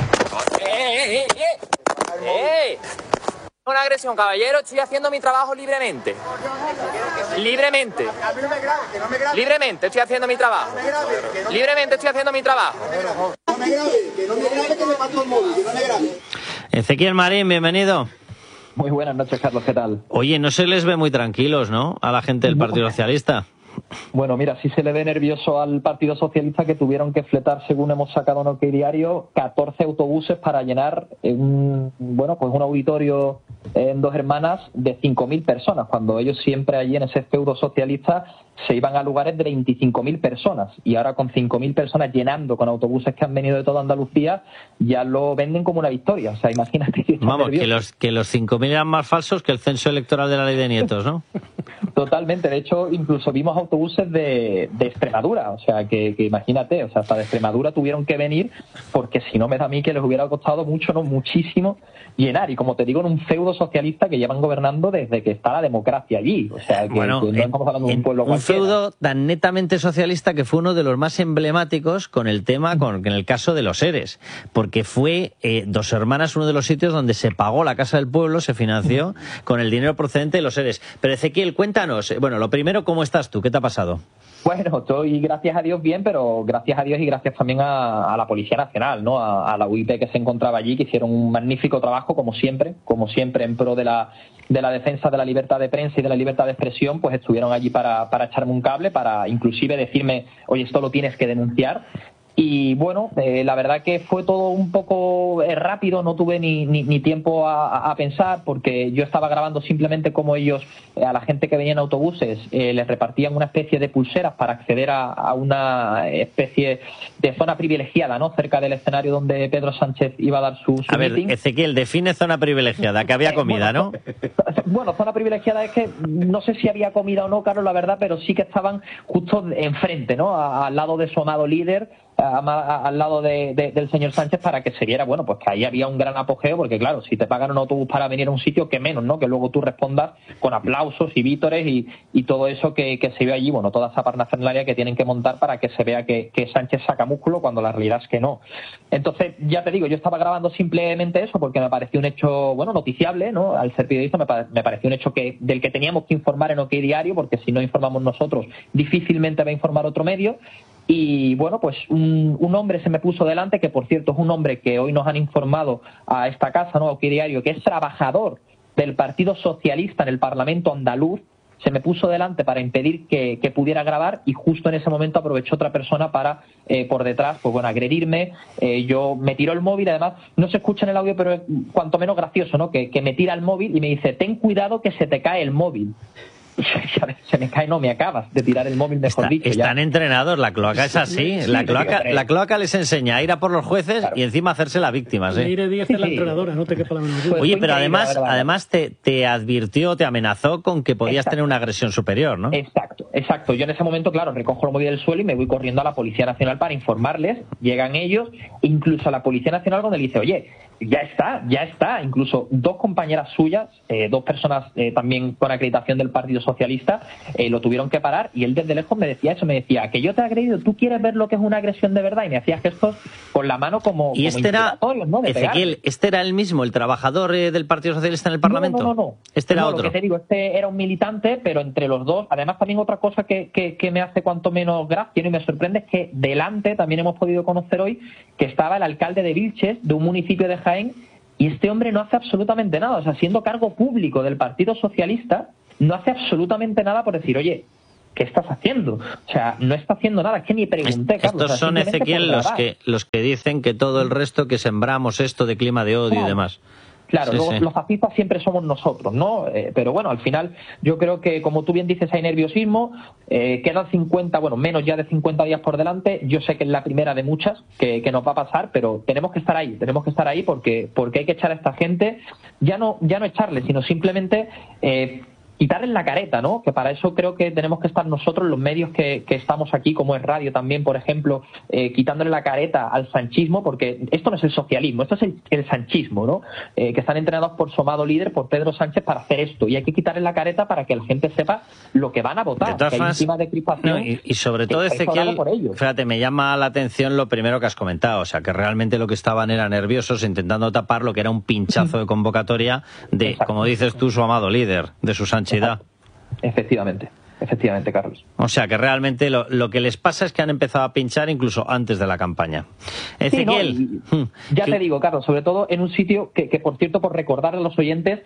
Una agresión, caballero, estoy haciendo mi trabajo libremente. Libremente estoy haciendo mi trabajo. Libremente estoy haciendo mi trabajo. Ezequiel Marín, bienvenido. Muy buenas noches, Carlos, ¿qué tal? Oye, no se les ve muy tranquilos, ¿no?, a la gente del Partido Socialista. Bueno, mira, sí se le ve nervioso al Partido Socialista, que tuvieron que fletar, según hemos sacado en OK Diario, 14 autobuses para llenar un auditorio en Dos Hermanas de 5.000 personas, cuando ellos siempre allí en ese feudo socialista se iban a lugares de 25.000 personas, y ahora con 5.000 personas llenando con autobuses que han venido de toda Andalucía, ya lo venden como una victoria. O sea, imagínate si vamos, que los 5.000 eran más falsos que el censo electoral de la Ley de Nietos, ¿no? Totalmente. De hecho, incluso vimos autobuses de Extremadura. O sea, que imagínate, o sea, hasta de Extremadura tuvieron que venir, porque si no, me da a mí que les hubiera costado mucho, no muchísimo, llenar. Y como te digo, en un feudo socialista que llevan gobernando desde que está la democracia allí. O sea, que no estamos hablando de un pueblo cualquiera. Un feudo tan netamente socialista que fue uno de los más emblemáticos con el tema, en el caso de los ERES, porque fue Dos Hermanas uno de los sitios donde se pagó la Casa del Pueblo, se financió con el dinero procedente de los ERES. Pero Ezequiel, cuéntanos, bueno, lo primero, ¿cómo estás tú? ¿Qué te ha pasado? Bueno, estoy, gracias a Dios, bien, pero gracias a Dios y gracias también a la Policía Nacional, ¿no? A la UIP que se encontraba allí, que hicieron un magnífico trabajo, como siempre, en pro de la defensa de la libertad de prensa y de la libertad de expresión. Pues estuvieron allí para echarme un cable, para inclusive decirme, oye, esto lo tienes que denunciar. Y bueno, la verdad que fue todo un poco rápido, no tuve ni tiempo a pensar, porque yo estaba grabando simplemente cómo ellos, a la gente que venía en autobuses, les repartían una especie de pulseras para acceder a una especie de zona privilegiada, ¿no?, cerca del escenario donde Pedro Sánchez iba a dar su A ver, meeting. Ezequiel, define zona privilegiada, que había comida, ¿no? Bueno, zona privilegiada es que no sé si había comida o no, Carlos, la verdad, pero sí que estaban justo enfrente, ¿no?, al lado de su amado líder, al lado del señor Sánchez, para que se viera, bueno, pues que ahí había un gran apogeo, porque claro, si te pagan un autobús para venir a un sitio, que menos, ¿no?, que luego tú respondas con aplausos y vítores y todo eso que se ve allí, bueno, toda esa parafernalia que tienen que montar para que se vea que Sánchez saca músculo, cuando la realidad es que no. Entonces, ya te digo, yo estaba grabando simplemente eso porque me pareció un hecho, bueno, noticiable, ¿no? Al ser periodista me pareció un hecho del que teníamos que informar en OK Diario, porque si no informamos nosotros, difícilmente va a informar otro medio. Y bueno, pues un hombre se me puso delante, que por cierto es un hombre que hoy nos han informado a esta casa, ¿no?, OK Diario, que es trabajador del Partido Socialista en el Parlamento andaluz. Se me puso delante para impedir que pudiera grabar, y justo en ese momento aprovechó otra persona para, por detrás, pues bueno, agredirme. Yo me tiró el móvil, además no se escucha en el audio, pero es cuanto menos gracioso, ¿no?, que me tira el móvil y me dice, ten cuidado que se te cae el móvil. se me cae, no me acabas de tirar el móvil, mejor dicho. Están entrenados, la cloaca es así. La cloaca les enseña a ir a por los jueces y encima hacerse la víctima. ¿Sí? Leire Díaz es la entrenadora, no te quepa la menor duda. Oye, pero además te advirtió, te amenazó con que podías tener una agresión superior, ¿no? Exacto. Yo en ese momento, claro, recojo el móvil del suelo y me voy corriendo a la Policía Nacional para informarles. Llegan ellos, incluso a la Policía Nacional, donde le dice, oye, ya está. Incluso dos compañeras suyas, dos personas también con acreditación del Partido Socialista, lo tuvieron que parar, y él desde lejos me decía eso, me decía, que yo te he agredido, ¿tú quieres ver lo que es una agresión de verdad? Y me hacía gestos con la mano como ¿Y este era, ¿no? Ezequiel, este era el mismo, el trabajador del Partido Socialista en el Parlamento? No. Este era no, otro. Lo que te digo, este era un militante, pero entre los dos, además también otra cosa que me hace cuanto menos gracia y me sorprende es que delante también hemos podido conocer hoy que estaba el alcalde de Vilches, de un municipio de Jaén, y este hombre no hace absolutamente nada. O sea, siendo cargo público del Partido Socialista, no hace absolutamente nada por decir, oye, ¿qué estás haciendo? O sea, no está haciendo nada. Es que ni pregunté, Carlos. Estos son, Ezequiel, los que dicen que todo el resto que sembramos esto de clima de odio y demás. Claro, los fascistas siempre somos nosotros, ¿no? Pero bueno, al final yo creo que, como tú bien dices, hay nerviosismo, quedan 50, menos ya de 50 días por delante. Yo sé que es la primera de muchas que nos va a pasar, pero tenemos que estar ahí porque hay que echar a esta gente, ya no echarle, sino simplemente quitarles la careta, ¿no? Que para eso creo que tenemos que estar nosotros, los medios que estamos aquí, como es radio también, por ejemplo, quitándole la careta al sanchismo, porque esto no es el socialismo, esto es el sanchismo, ¿no? Que están entrenados por Somado Líder, por Pedro Sánchez para hacer esto, y hay que quitarle la careta para que la gente sepa lo que van a votar, que hay encima de crispación. Y sobre todo, Ezequiel, fíjate, me llama la atención lo primero que has comentado, o sea, que realmente lo que estaban era nerviosos, intentando tapar lo que era un pinchazo de convocatoria de, como dices tú, su amado líder, de su Sánchez. Efectivamente, Carlos. O sea que realmente lo que les pasa es que han empezado a pinchar incluso antes de la campaña. Ezequiel. Ya te digo, Carlos, sobre todo en un sitio que por cierto, por recordar a los oyentes,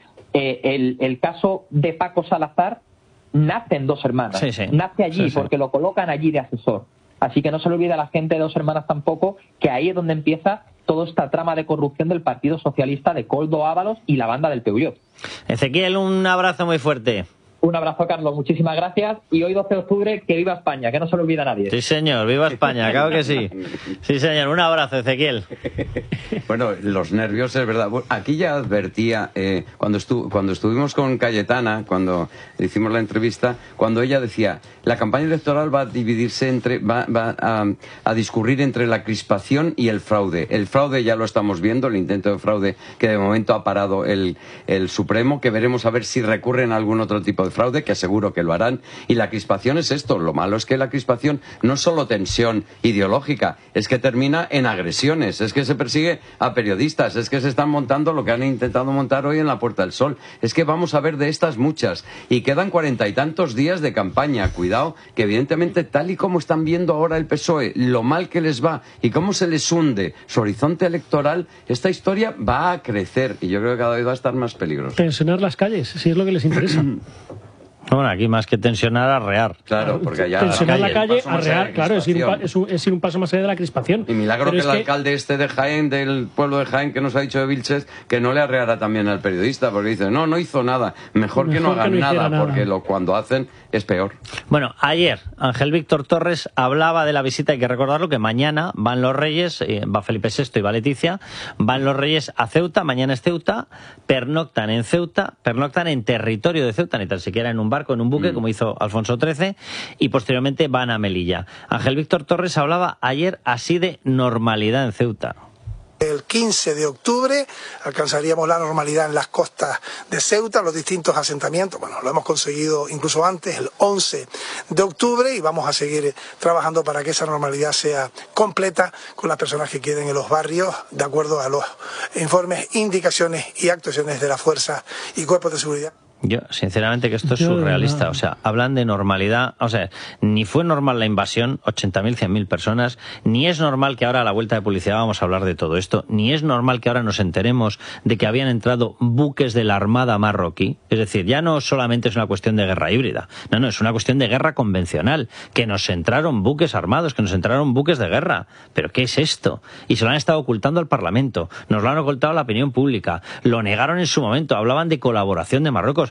el caso de Paco Salazar nace en Dos Hermanas. Nace allí porque lo colocan allí de asesor. Así que no se le olvide a la gente de Dos Hermanas tampoco que ahí es donde empieza toda esta trama de corrupción del Partido Socialista de Koldo Ábalos y la banda del Peugeot. Ezequiel, un abrazo muy fuerte. Un abrazo, Carlos, muchísimas gracias. Y hoy 12 de octubre, que viva España, que no se lo olvida a nadie. Sí, señor, viva España, claro que sí. Sí, señor, un abrazo, Ezequiel. Bueno, los nervios, es verdad. Aquí ya advertía, cuando estuvimos con Cayetana, cuando hicimos la entrevista, cuando ella decía, la campaña electoral va a dividirse va a discurrir entre la crispación y el fraude. El fraude ya lo estamos viendo, el intento de fraude que de momento ha parado el Supremo, que veremos a ver si recurren a algún otro tipo de fraude, que seguro que lo harán. Y la crispación es esto. Lo malo es que la crispación no es solo tensión ideológica, es que termina en agresiones, es que se persigue a periodistas, es que se están montando lo que han intentado montar hoy en la Puerta del Sol. Es que vamos a ver de estas muchas. Y quedan 40 y tantos días de campaña. Cuidado, que evidentemente, tal y como están viendo ahora el PSOE, lo mal que les va y cómo se les hunde su horizonte electoral, esta historia va a crecer y yo creo que cada vez va a estar más peligrosa. Tensionar las calles, si es lo que les interesa. Bueno, aquí más que tensionar, arrear. Claro, porque allá tensionar la calle, arrear, claro, es ir un paso más allá de la crispación. Y milagro que el alcalde de Jaén, del pueblo de Jaén, que nos ha dicho de Vilches, que no le arreara también al periodista, porque dice, no hizo nada, mejor que no hagan nada, porque cuando hacen es peor. Bueno, ayer Ángel Víctor Torres hablaba de la visita, hay que recordarlo, que mañana van los Reyes, va Felipe VI y va Leticia, van los Reyes a Ceuta, mañana es Ceuta, pernoctan en Ceuta, pernoctan en territorio de Ceuta, ni tan siquiera en un barco, en un buque, como hizo Alfonso XIII, y posteriormente van a Melilla. Ángel Víctor Torres hablaba ayer así de normalidad en Ceuta. El 15 de octubre alcanzaríamos la normalidad en las costas de Ceuta, los distintos asentamientos. Bueno, lo hemos conseguido incluso antes, el 11 de octubre, y vamos a seguir trabajando para que esa normalidad sea completa con las personas que queden en los barrios, de acuerdo a los informes, indicaciones y actuaciones de las fuerzas y cuerpos de seguridad. Yo, sinceramente, que esto es surrealista. O sea, hablan de normalidad. O sea, ni fue normal la invasión, 80.000, 100.000 personas, ni es normal que ahora a la vuelta de publicidad vamos a hablar de todo esto, ni es normal que ahora nos enteremos de que habían entrado buques de la Armada marroquí. Es decir, ya no solamente es una cuestión de guerra híbrida, no, es una cuestión de guerra convencional, que nos entraron buques armados, que nos entraron buques de guerra. ¿Pero qué es esto? Y se lo han estado ocultando al Parlamento, nos lo han ocultado a la opinión pública, lo negaron en su momento, hablaban de colaboración de Marruecos.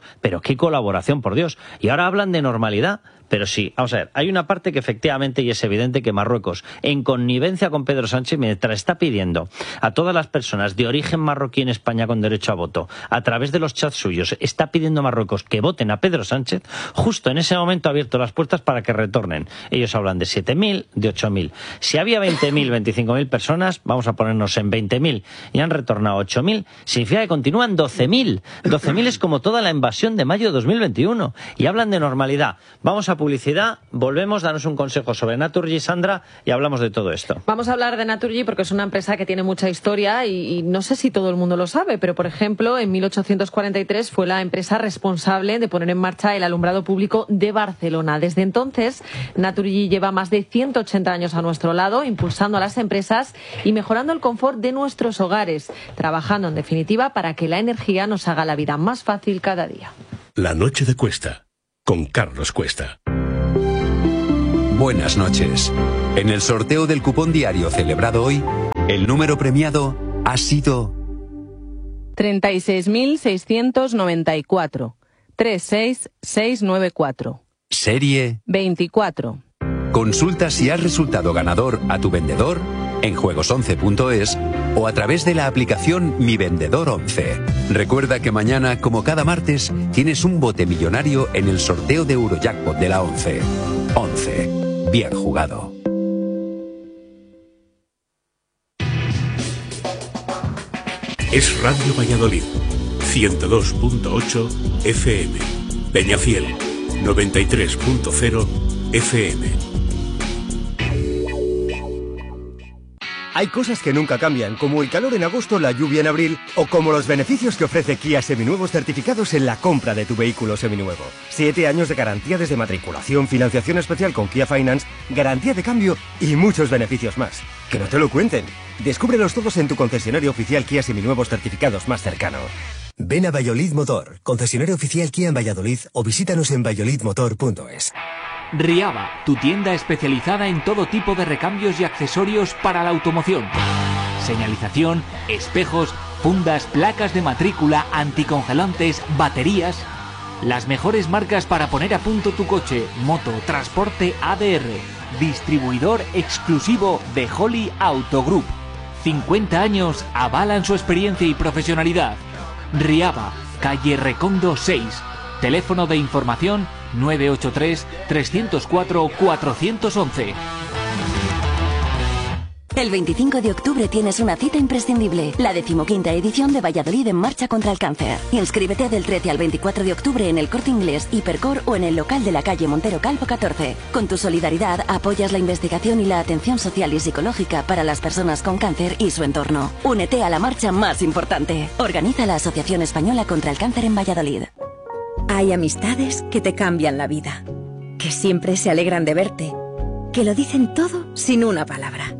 pero qué colaboración, por Dios. Y ahora hablan de normalidad. Pero sí, vamos a ver, hay una parte que efectivamente, y es evidente que Marruecos, en connivencia con Pedro Sánchez, mientras está pidiendo a todas las personas de origen marroquí en España con derecho a voto, a través de los chats suyos, está pidiendo a Marruecos que voten a Pedro Sánchez, justo en ese momento ha abierto las puertas para que retornen. Ellos hablan de 7.000, de 8.000. Si había 20.000, 25.000 personas, vamos a ponernos en 20.000, y han retornado 8.000, significa que continúan 12.000. 12.000 es como toda la invasión de mayo de 2021. Y hablan de normalidad. Vamos a publicidad, volvemos, danos un consejo sobre Naturgy, Sandra, y hablamos de todo esto. Vamos a hablar de Naturgy porque es una empresa que tiene mucha historia y no sé si todo el mundo lo sabe, pero por ejemplo, en 1843 fue la empresa responsable de poner en marcha el alumbrado público de Barcelona. Desde entonces, Naturgy lleva más de 180 años a nuestro lado, impulsando a las empresas y mejorando el confort de nuestros hogares, trabajando en definitiva para que la energía nos haga la vida más fácil cada día. La noche de Cuesta, con Carlos Cuesta. Buenas noches. En el sorteo del cupón diario celebrado hoy, el número premiado ha sido 36.694. 36694. Serie 24. Consulta si has resultado ganador a tu vendedor en juegos11.es o a través de la aplicación Mi Vendedor 11. Recuerda que mañana, como cada martes, tienes un bote millonario en el sorteo de Eurojackpot de la 11. 11. Bien jugado. Es Radio Valladolid, 102.8 FM. Peñafiel, 93.0 FM. Hay cosas que nunca cambian, como el calor en agosto, la lluvia en abril, o como los beneficios que ofrece Kia Seminuevos certificados en la compra de tu vehículo seminuevo. 7 años de garantía desde matriculación, financiación especial con Kia Finance, garantía de cambio y muchos beneficios más. Que no te lo cuenten. Descúbrelos todos en tu concesionario oficial Kia Seminuevos certificados más cercano. Ven a Valladolid Motor, concesionario oficial Kia en Valladolid, o visítanos en valladolidmotor.es. Riaba, tu tienda especializada en todo tipo de recambios y accesorios para la automoción. Señalización, espejos, fundas, placas de matrícula, anticongelantes, baterías. Las mejores marcas para poner a punto tu coche, moto, transporte ADR. Distribuidor exclusivo de Holly Auto Group. 50 años avalan su experiencia y profesionalidad. Riaba, calle Recondo 6. Teléfono de información 983-304-411. El 25 de octubre tienes una cita imprescindible, la 15ª edición de Valladolid en Marcha contra el Cáncer. Inscríbete del 13 al 24 de octubre en el Corte Inglés, Hipercor o en el local de la calle Montero Calvo 14. Con tu solidaridad apoyas la investigación y la atención social y psicológica para las personas con cáncer y su entorno. Únete a la marcha más importante. Organiza la Asociación Española contra el Cáncer en Valladolid. Hay amistades que te cambian la vida, que siempre se alegran de verte, que lo dicen todo sin una palabra.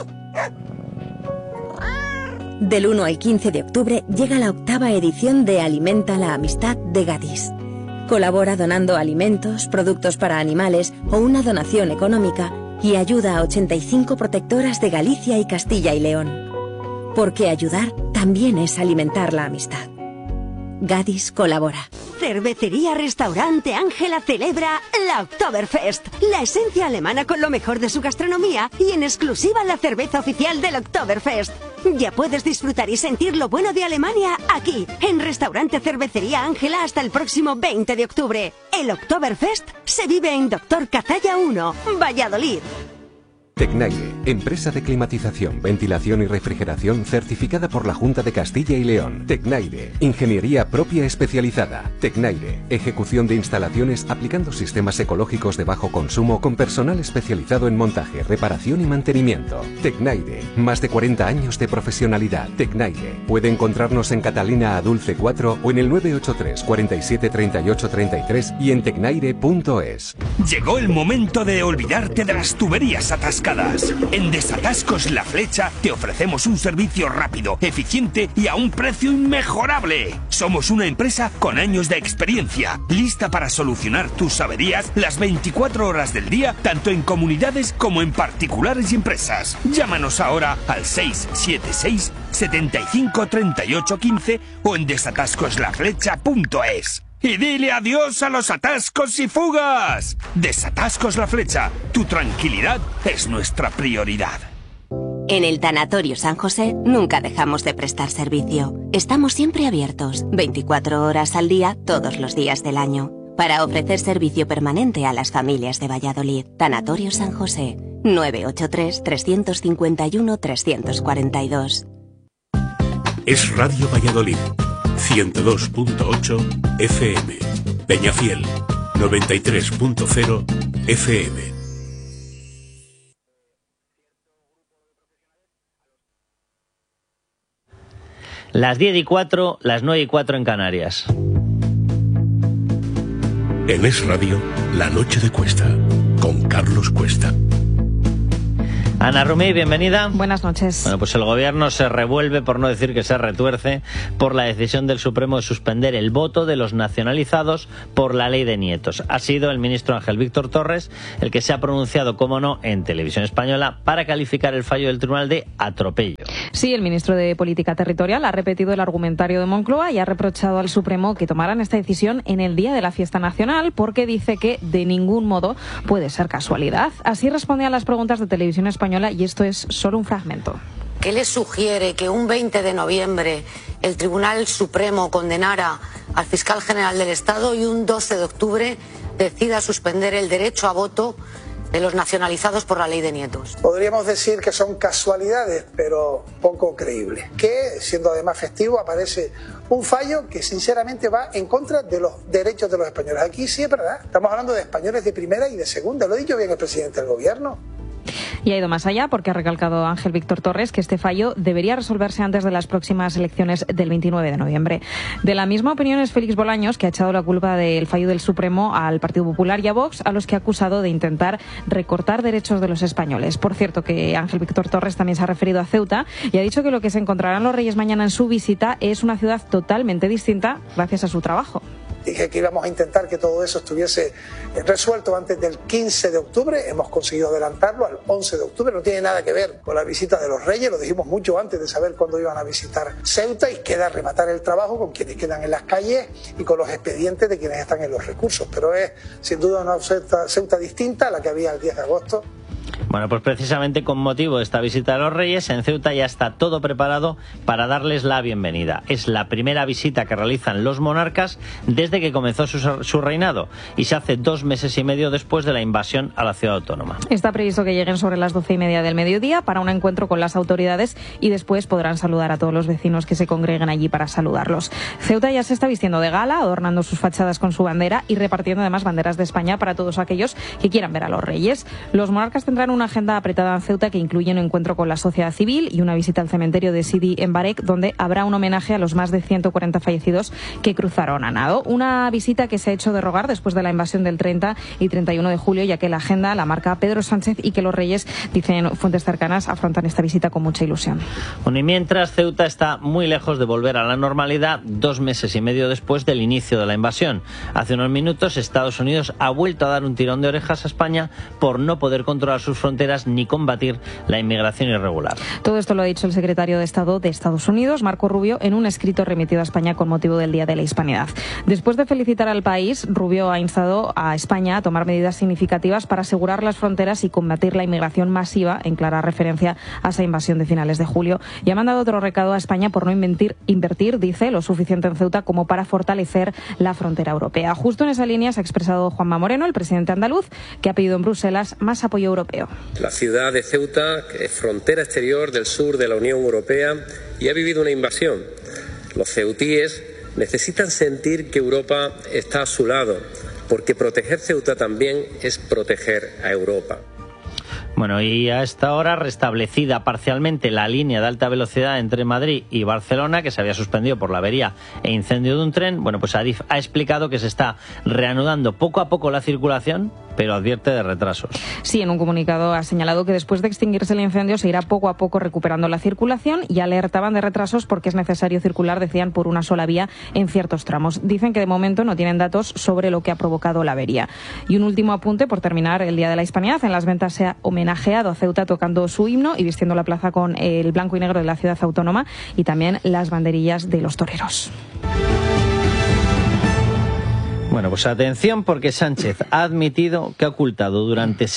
Del 1 al 15 de octubre llega la 8ª edición de Alimenta la Amistad de Gadis. Colabora donando alimentos, productos para animales o una donación económica y ayuda a 85 protectoras de Galicia y Castilla y León. Porque ayudar también es alimentar la amistad. Gadis colabora. Cervecería Restaurante Ángela celebra la Oktoberfest, la esencia alemana con lo mejor de su gastronomía y en exclusiva la cerveza oficial del Oktoberfest. Ya puedes disfrutar y sentir lo bueno de Alemania aquí, en Restaurante Cervecería Ángela hasta el próximo 20 de octubre. El Oktoberfest se vive en Doctor Cazalla 1, Valladolid. Tecnaire, empresa de climatización, ventilación y refrigeración certificada por la Junta de Castilla y León. Tecnaire, ingeniería propia especializada. Tecnaire, ejecución de instalaciones aplicando sistemas ecológicos de bajo consumo con personal especializado en montaje, reparación y mantenimiento. Tecnaire, más de 40 años de profesionalidad. Tecnaire, puede encontrarnos en Catalina Adulce 4 o en el 983 47 38 33 y en tecnaire.es. Llegó el momento de olvidarte de las tuberías atascadas. En Desatascos La Flecha te ofrecemos un servicio rápido, eficiente y a un precio inmejorable. Somos una empresa con años de experiencia, lista para solucionar tus averías las 24 horas del día, tanto en comunidades como en particulares y empresas. Llámanos ahora al 676 75 38 15 o en desatascoslaflecha.es. y dile adiós a los atascos y fugas. Desatascos La Flecha. Tu tranquilidad es nuestra prioridad. En el Tanatorio San José nunca dejamos de prestar servicio. Estamos siempre abiertos, 24 horas al día, todos los días del año, para ofrecer servicio permanente a las familias de Valladolid. Tanatorio San José, 983-351-342. Es Radio Valladolid, 102.8 FM. Peñafiel, 93.0 FM. Las 10:04, las 9:04 en Canarias. En Es Radio, La Noche de Cuesta, con Carlos Cuesta. Ana Rumí, bienvenida. Buenas noches. Bueno, pues el gobierno se revuelve, por no decir que se retuerce, por la decisión del Supremo de suspender el voto de los nacionalizados por la ley de nietos. Ha sido el ministro Ángel Víctor Torres el que se ha pronunciado, como no, en Televisión Española para calificar el fallo del tribunal de atropello. Sí, el ministro de Política Territorial ha repetido el argumentario de Moncloa y ha reprochado al Supremo que tomaran esta decisión en el día de la fiesta nacional porque dice que de ningún modo puede ser casualidad. Así responde a las preguntas de Televisión Española y esto es solo un fragmento. ¿Qué le sugiere que un 20 de noviembre el Tribunal Supremo condenara al fiscal general del Estado y un 12 de octubre decida suspender el derecho a voto de los nacionalizados por la ley de nietos? Podríamos decir que son casualidades, pero poco creíbles. Que, siendo además festivo, aparece un fallo que sinceramente va en contra de los derechos de los españoles. Aquí sí es verdad, estamos hablando de españoles de primera y de segunda, lo ha dicho bien el presidente del gobierno. Y ha ido más allá porque ha recalcado Ángel Víctor Torres que este fallo debería resolverse antes de las próximas elecciones del 29 de noviembre. De la misma opinión es Félix Bolaños, que ha echado la culpa del fallo del Supremo al Partido Popular y a Vox, a los que ha acusado de intentar recortar derechos de los españoles. Por cierto, que Ángel Víctor Torres también se ha referido a Ceuta y ha dicho que lo que se encontrarán los Reyes mañana en su visita es una ciudad totalmente distinta gracias a su trabajo. Dije que íbamos a intentar que todo eso estuviese resuelto antes del 15 de octubre. Hemos conseguido adelantarlo al 11 de octubre. No tiene nada que ver con la visita de los Reyes. Lo dijimos mucho antes de saber cuándo iban a visitar Ceuta y queda rematar el trabajo con quienes quedan en las calles y con los expedientes de quienes están en los recursos. Pero es sin duda una Ceuta distinta a la que había el 10 de agosto. Bueno, pues precisamente con motivo de esta visita a los Reyes, en Ceuta ya está todo preparado para darles la bienvenida. Es la primera visita que realizan los monarcas desde que comenzó su reinado y se hace 2 meses y medio después de la invasión a la ciudad autónoma. Está previsto que lleguen sobre las 12:30 del mediodía para un encuentro con las autoridades y después podrán saludar a todos los vecinos que se congreguen allí para saludarlos. Ceuta ya se está vistiendo de gala, adornando sus fachadas con su bandera y repartiendo además banderas de España para todos aquellos que quieran ver a los Reyes. Los monarcas tendrán una agenda apretada en Ceuta que incluye un encuentro con la sociedad civil y una visita al cementerio de Sidi en Barek, donde habrá un homenaje a los más de 140 fallecidos que cruzaron a nado. Una visita que se ha hecho de rogar después de la invasión del 30 y 31 de julio, ya que la agenda la marca Pedro Sánchez y que los Reyes, dicen fuentes cercanas, afrontan esta visita con mucha ilusión. Bueno, y mientras Ceuta está muy lejos de volver a la normalidad 2 meses y medio después del inicio de la invasión. Hace unos minutos Estados Unidos ha vuelto a dar un tirón de orejas a España por no poder controlar sus fronteras ni combatir la inmigración irregular. Todo esto lo ha dicho el secretario de Estado de Estados Unidos, Marco Rubio, en un escrito remitido a España con motivo del Día de la Hispanidad. Después de felicitar al país, Rubio ha instado a España a tomar medidas significativas para asegurar las fronteras y combatir la inmigración masiva, en clara referencia a esa invasión de finales de julio. Y ha mandado otro recado a España por no invertir, dice, lo suficiente en Ceuta como para fortalecer la frontera europea. Justo en esa línea se ha expresado Juanma Moreno, el presidente andaluz, que ha pedido en Bruselas más apoyo europeo. La ciudad de Ceuta, que es frontera exterior del sur de la Unión Europea y ha vivido una invasión. Los ceutíes necesitan sentir que Europa está a su lado, porque proteger Ceuta también es proteger a Europa. Bueno, y a esta hora restablecida parcialmente la línea de alta velocidad entre Madrid y Barcelona, que se había suspendido por la avería e incendio de un tren. Bueno, pues Adif ha explicado que se está reanudando poco a poco la circulación, pero advierte de retrasos. Sí, en un comunicado ha señalado que después de extinguirse el incendio se irá poco a poco recuperando la circulación y alertaban de retrasos porque es necesario circular, decían, por una sola vía en ciertos tramos. Dicen que de momento no tienen datos sobre lo que ha provocado la avería. Y un último apunte, por terminar, el Día de la Hispanidad. En las ventas se ha homenajeado a Ceuta tocando su himno y vistiendo la plaza con el blanco y negro de la ciudad autónoma y también las banderillas de los toreros. Bueno, pues atención, porque Sánchez ha admitido que ha ocultado durante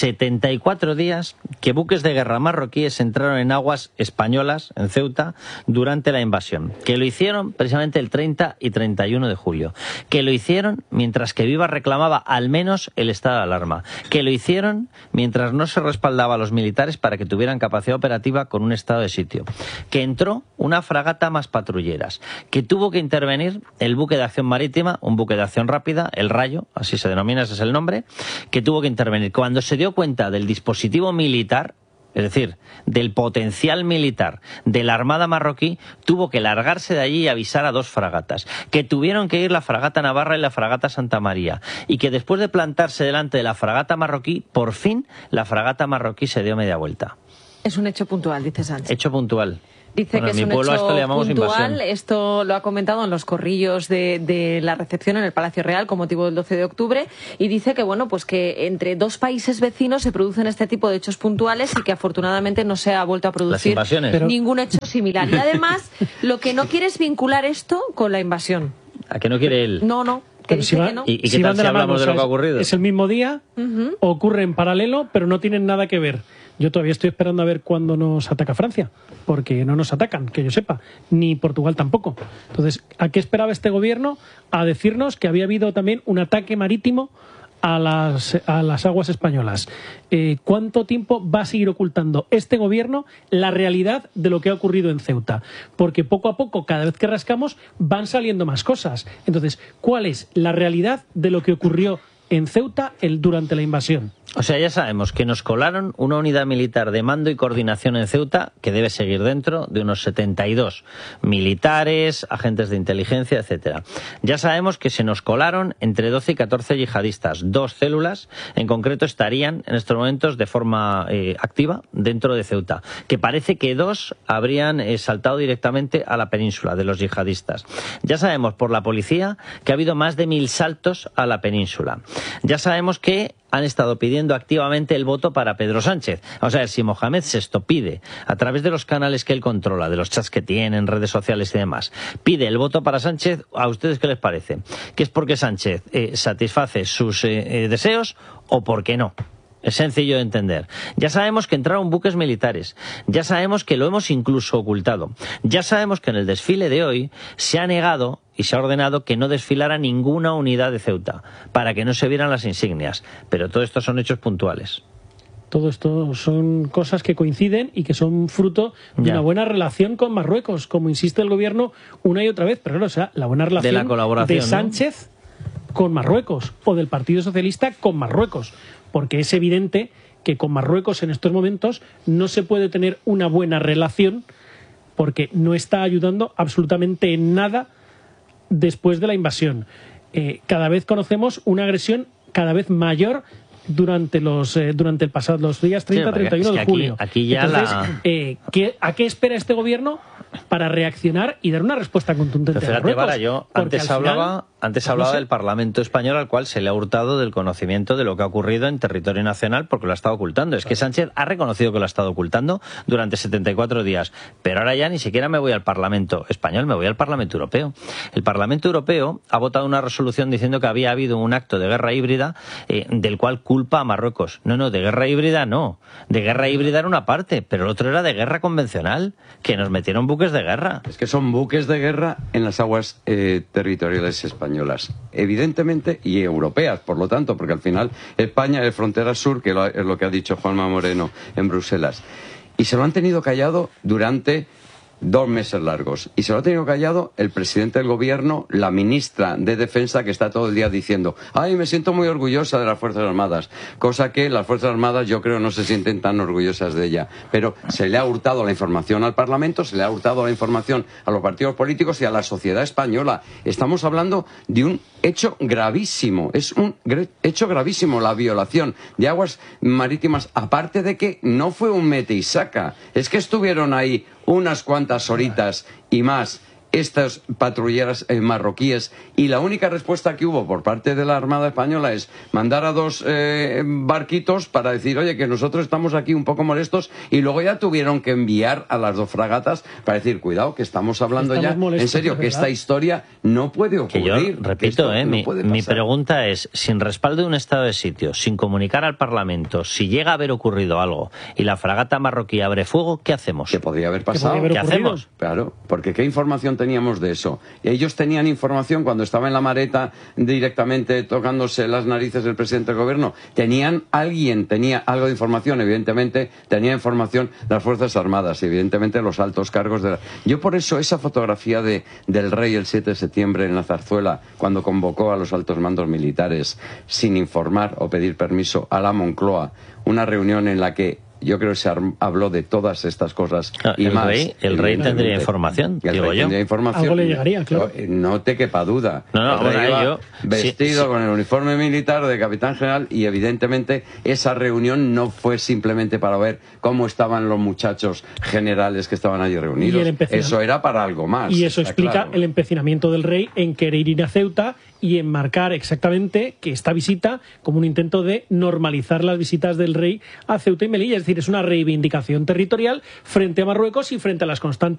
74 días que buques de guerra marroquíes entraron en aguas españolas, en Ceuta, durante la invasión. Que lo hicieron precisamente el 30 y 31 de julio. Que lo hicieron mientras que Viva reclamaba al menos el estado de alarma. Que lo hicieron mientras no se respaldaba a los militares para que tuvieran capacidad operativa con un estado de sitio. Que entró una fragata más patrulleras. Que tuvo que intervenir el buque de acción marítima, un buque de acción rápida, el Rayo, así se denomina, ese es el nombre, que tuvo que intervenir. Cuando se dio cuenta del dispositivo militar, es decir, del potencial militar de la Armada marroquí, tuvo que largarse de allí y avisar a 2 fragatas, que tuvieron que ir la fragata Navarra y la fragata Santa María, y que después de plantarse delante de la fragata marroquí, por fin la fragata marroquí se dio media vuelta. Es un hecho puntual, dice Sánchez. Hecho puntual. Dice que es un hecho puntual, invasión. Esto lo ha comentado en los corrillos de la recepción en el Palacio Real con motivo del 12 de octubre y dice que bueno, pues que entre 2 países vecinos se producen este tipo de hechos puntuales y que afortunadamente no se ha vuelto a producir ningún hecho similar. Y además lo que no quiere es vincular esto con la invasión. ¿A que no quiere él? No. Que dice que no. ¿Y qué tal si hablamos de lo que ha ocurrido? Es el mismo día, ocurre en paralelo, pero no tienen nada que ver. Yo todavía estoy esperando a ver cuándo nos ataca Francia, porque no nos atacan, que yo sepa, ni Portugal tampoco. Entonces, ¿a qué esperaba este gobierno? A decirnos que había habido también un ataque marítimo a las aguas españolas. ¿Cuánto tiempo va a seguir ocultando este gobierno la realidad de lo que ha ocurrido en Ceuta? Porque poco a poco, cada vez que rascamos, van saliendo más cosas. Entonces, ¿cuál es la realidad de lo que ocurrió en Ceuta durante la invasión? O sea, ya sabemos que nos colaron una unidad militar de mando y coordinación en Ceuta, que debe seguir dentro de unos 72 militares, agentes de inteligencia, etcétera. Ya sabemos que se nos colaron entre 12 y 14 yihadistas. 2 células, en concreto, estarían en estos momentos de forma activa dentro de Ceuta. Que parece que 2 habrían saltado directamente a la península de los yihadistas. Ya sabemos por la policía que ha habido más de 1000 saltos a la península. Ya sabemos que han estado pidiendo activamente el voto para Pedro Sánchez. Vamos a ver, si Mohamed VI pide, a través de los canales que él controla, de los chats que tiene en redes sociales y demás, pide el voto para Sánchez, ¿a ustedes qué les parece? ¿Que es porque Sánchez satisface sus deseos o porque no? Es sencillo de entender. Ya sabemos que entraron buques militares. Ya sabemos que lo hemos incluso ocultado. Ya sabemos que en el desfile de hoy se ha negado y se ha ordenado que no desfilara ninguna unidad de Ceuta, para que no se vieran las insignias. Pero todo esto son hechos puntuales. Todo esto son cosas que coinciden y que son fruto de una buena relación con Marruecos, como insiste el gobierno una y otra vez. Pero claro, o sea, la buena relación de la colaboración, de Sánchez, ¿no?, con Marruecos, o del Partido Socialista con Marruecos. Porque es evidente que con Marruecos en estos momentos no se puede tener una buena relación, porque no está ayudando absolutamente en nada después de la invasión. Cada vez conocemos una agresión cada vez mayor durante los días 30-31 de julio. Aquí ya entonces, ¿a qué espera este gobierno para reaccionar y dar una respuesta contundente a Marruecos? Vara, yo antes hablaba del Parlamento español, al cual se le ha hurtado del conocimiento de lo que ha ocurrido en territorio nacional, porque lo ha estado ocultando. Es que Sánchez ha reconocido que lo ha estado ocultando durante 74 días, pero ahora ya ni siquiera me voy al Parlamento español, me voy al Parlamento Europeo. El Parlamento Europeo ha votado una resolución diciendo que había habido un acto de guerra híbrida del cual culpa a Marruecos. No, de guerra híbrida no. De guerra híbrida era una parte, pero el otro era de guerra convencional, que nos metieron buques de guerra. Es que son buques de guerra en las aguas territoriales españolas, evidentemente, y europeas, por lo tanto, porque al final España es frontera sur, que es lo que ha dicho Juanma Moreno en Bruselas. Y se lo han tenido callado durante 2 meses largos. Y se lo ha tenido callado el presidente del gobierno, la ministra de Defensa, que está todo el día diciendo: ay, me siento muy orgullosa de las Fuerzas Armadas. Cosa que las Fuerzas Armadas yo creo no se sienten tan orgullosas de ella. Pero se le ha hurtado la información al Parlamento, se le ha hurtado la información a los partidos políticos y a la sociedad española. Estamos hablando de un hecho gravísimo. Es un hecho gravísimo la violación de aguas marítimas. Aparte de que no fue un mete y saca. Es que estuvieron ahí unas cuantas horitas y más estas patrulleras marroquíes, y la única respuesta que hubo por parte de la Armada Española es mandar a 2 barquitos para decir, oye, que nosotros estamos aquí un poco molestos, y luego ya tuvieron que enviar a las 2 fragatas para decir, cuidado, que estamos hablando molestos, en serio, que esta historia no puede ocurrir. Que yo repito, mi pregunta es, sin respaldo de un estado de sitio, sin comunicar al Parlamento, si llega a haber ocurrido algo y la fragata marroquí abre fuego, ¿qué hacemos? ¿Qué podría haber pasado? ¿Qué hacemos? Claro, porque ¿qué información teníamos de eso? Ellos tenían información cuando estaba en la Mareta directamente tocándose las narices del presidente del gobierno. Alguien tenía algo de información, evidentemente tenía información las Fuerzas Armadas, evidentemente los altos cargos de la... Yo por eso esa fotografía del rey el 7 de septiembre en la Zarzuela, cuando convocó a los altos mandos militares sin informar o pedir permiso a la Moncloa, una reunión en la que yo creo que se habló de todas estas cosas y el más. El rey tendría información, digo yo. Tendría información. Algo le llegaría, claro. No te quepa duda. El rey iba vestido con el uniforme militar de capitán general, y evidentemente esa reunión no fue simplemente para ver cómo estaban los muchachos generales que estaban allí reunidos. Eso era para algo más. Y eso explica claro el empecinamiento del rey en querer ir a Ceuta y en marcar exactamente que esta visita como un intento de normalizar las visitas del rey a Ceuta y Melilla. Es decir, es una reivindicación territorial frente a Marruecos y frente a las constantes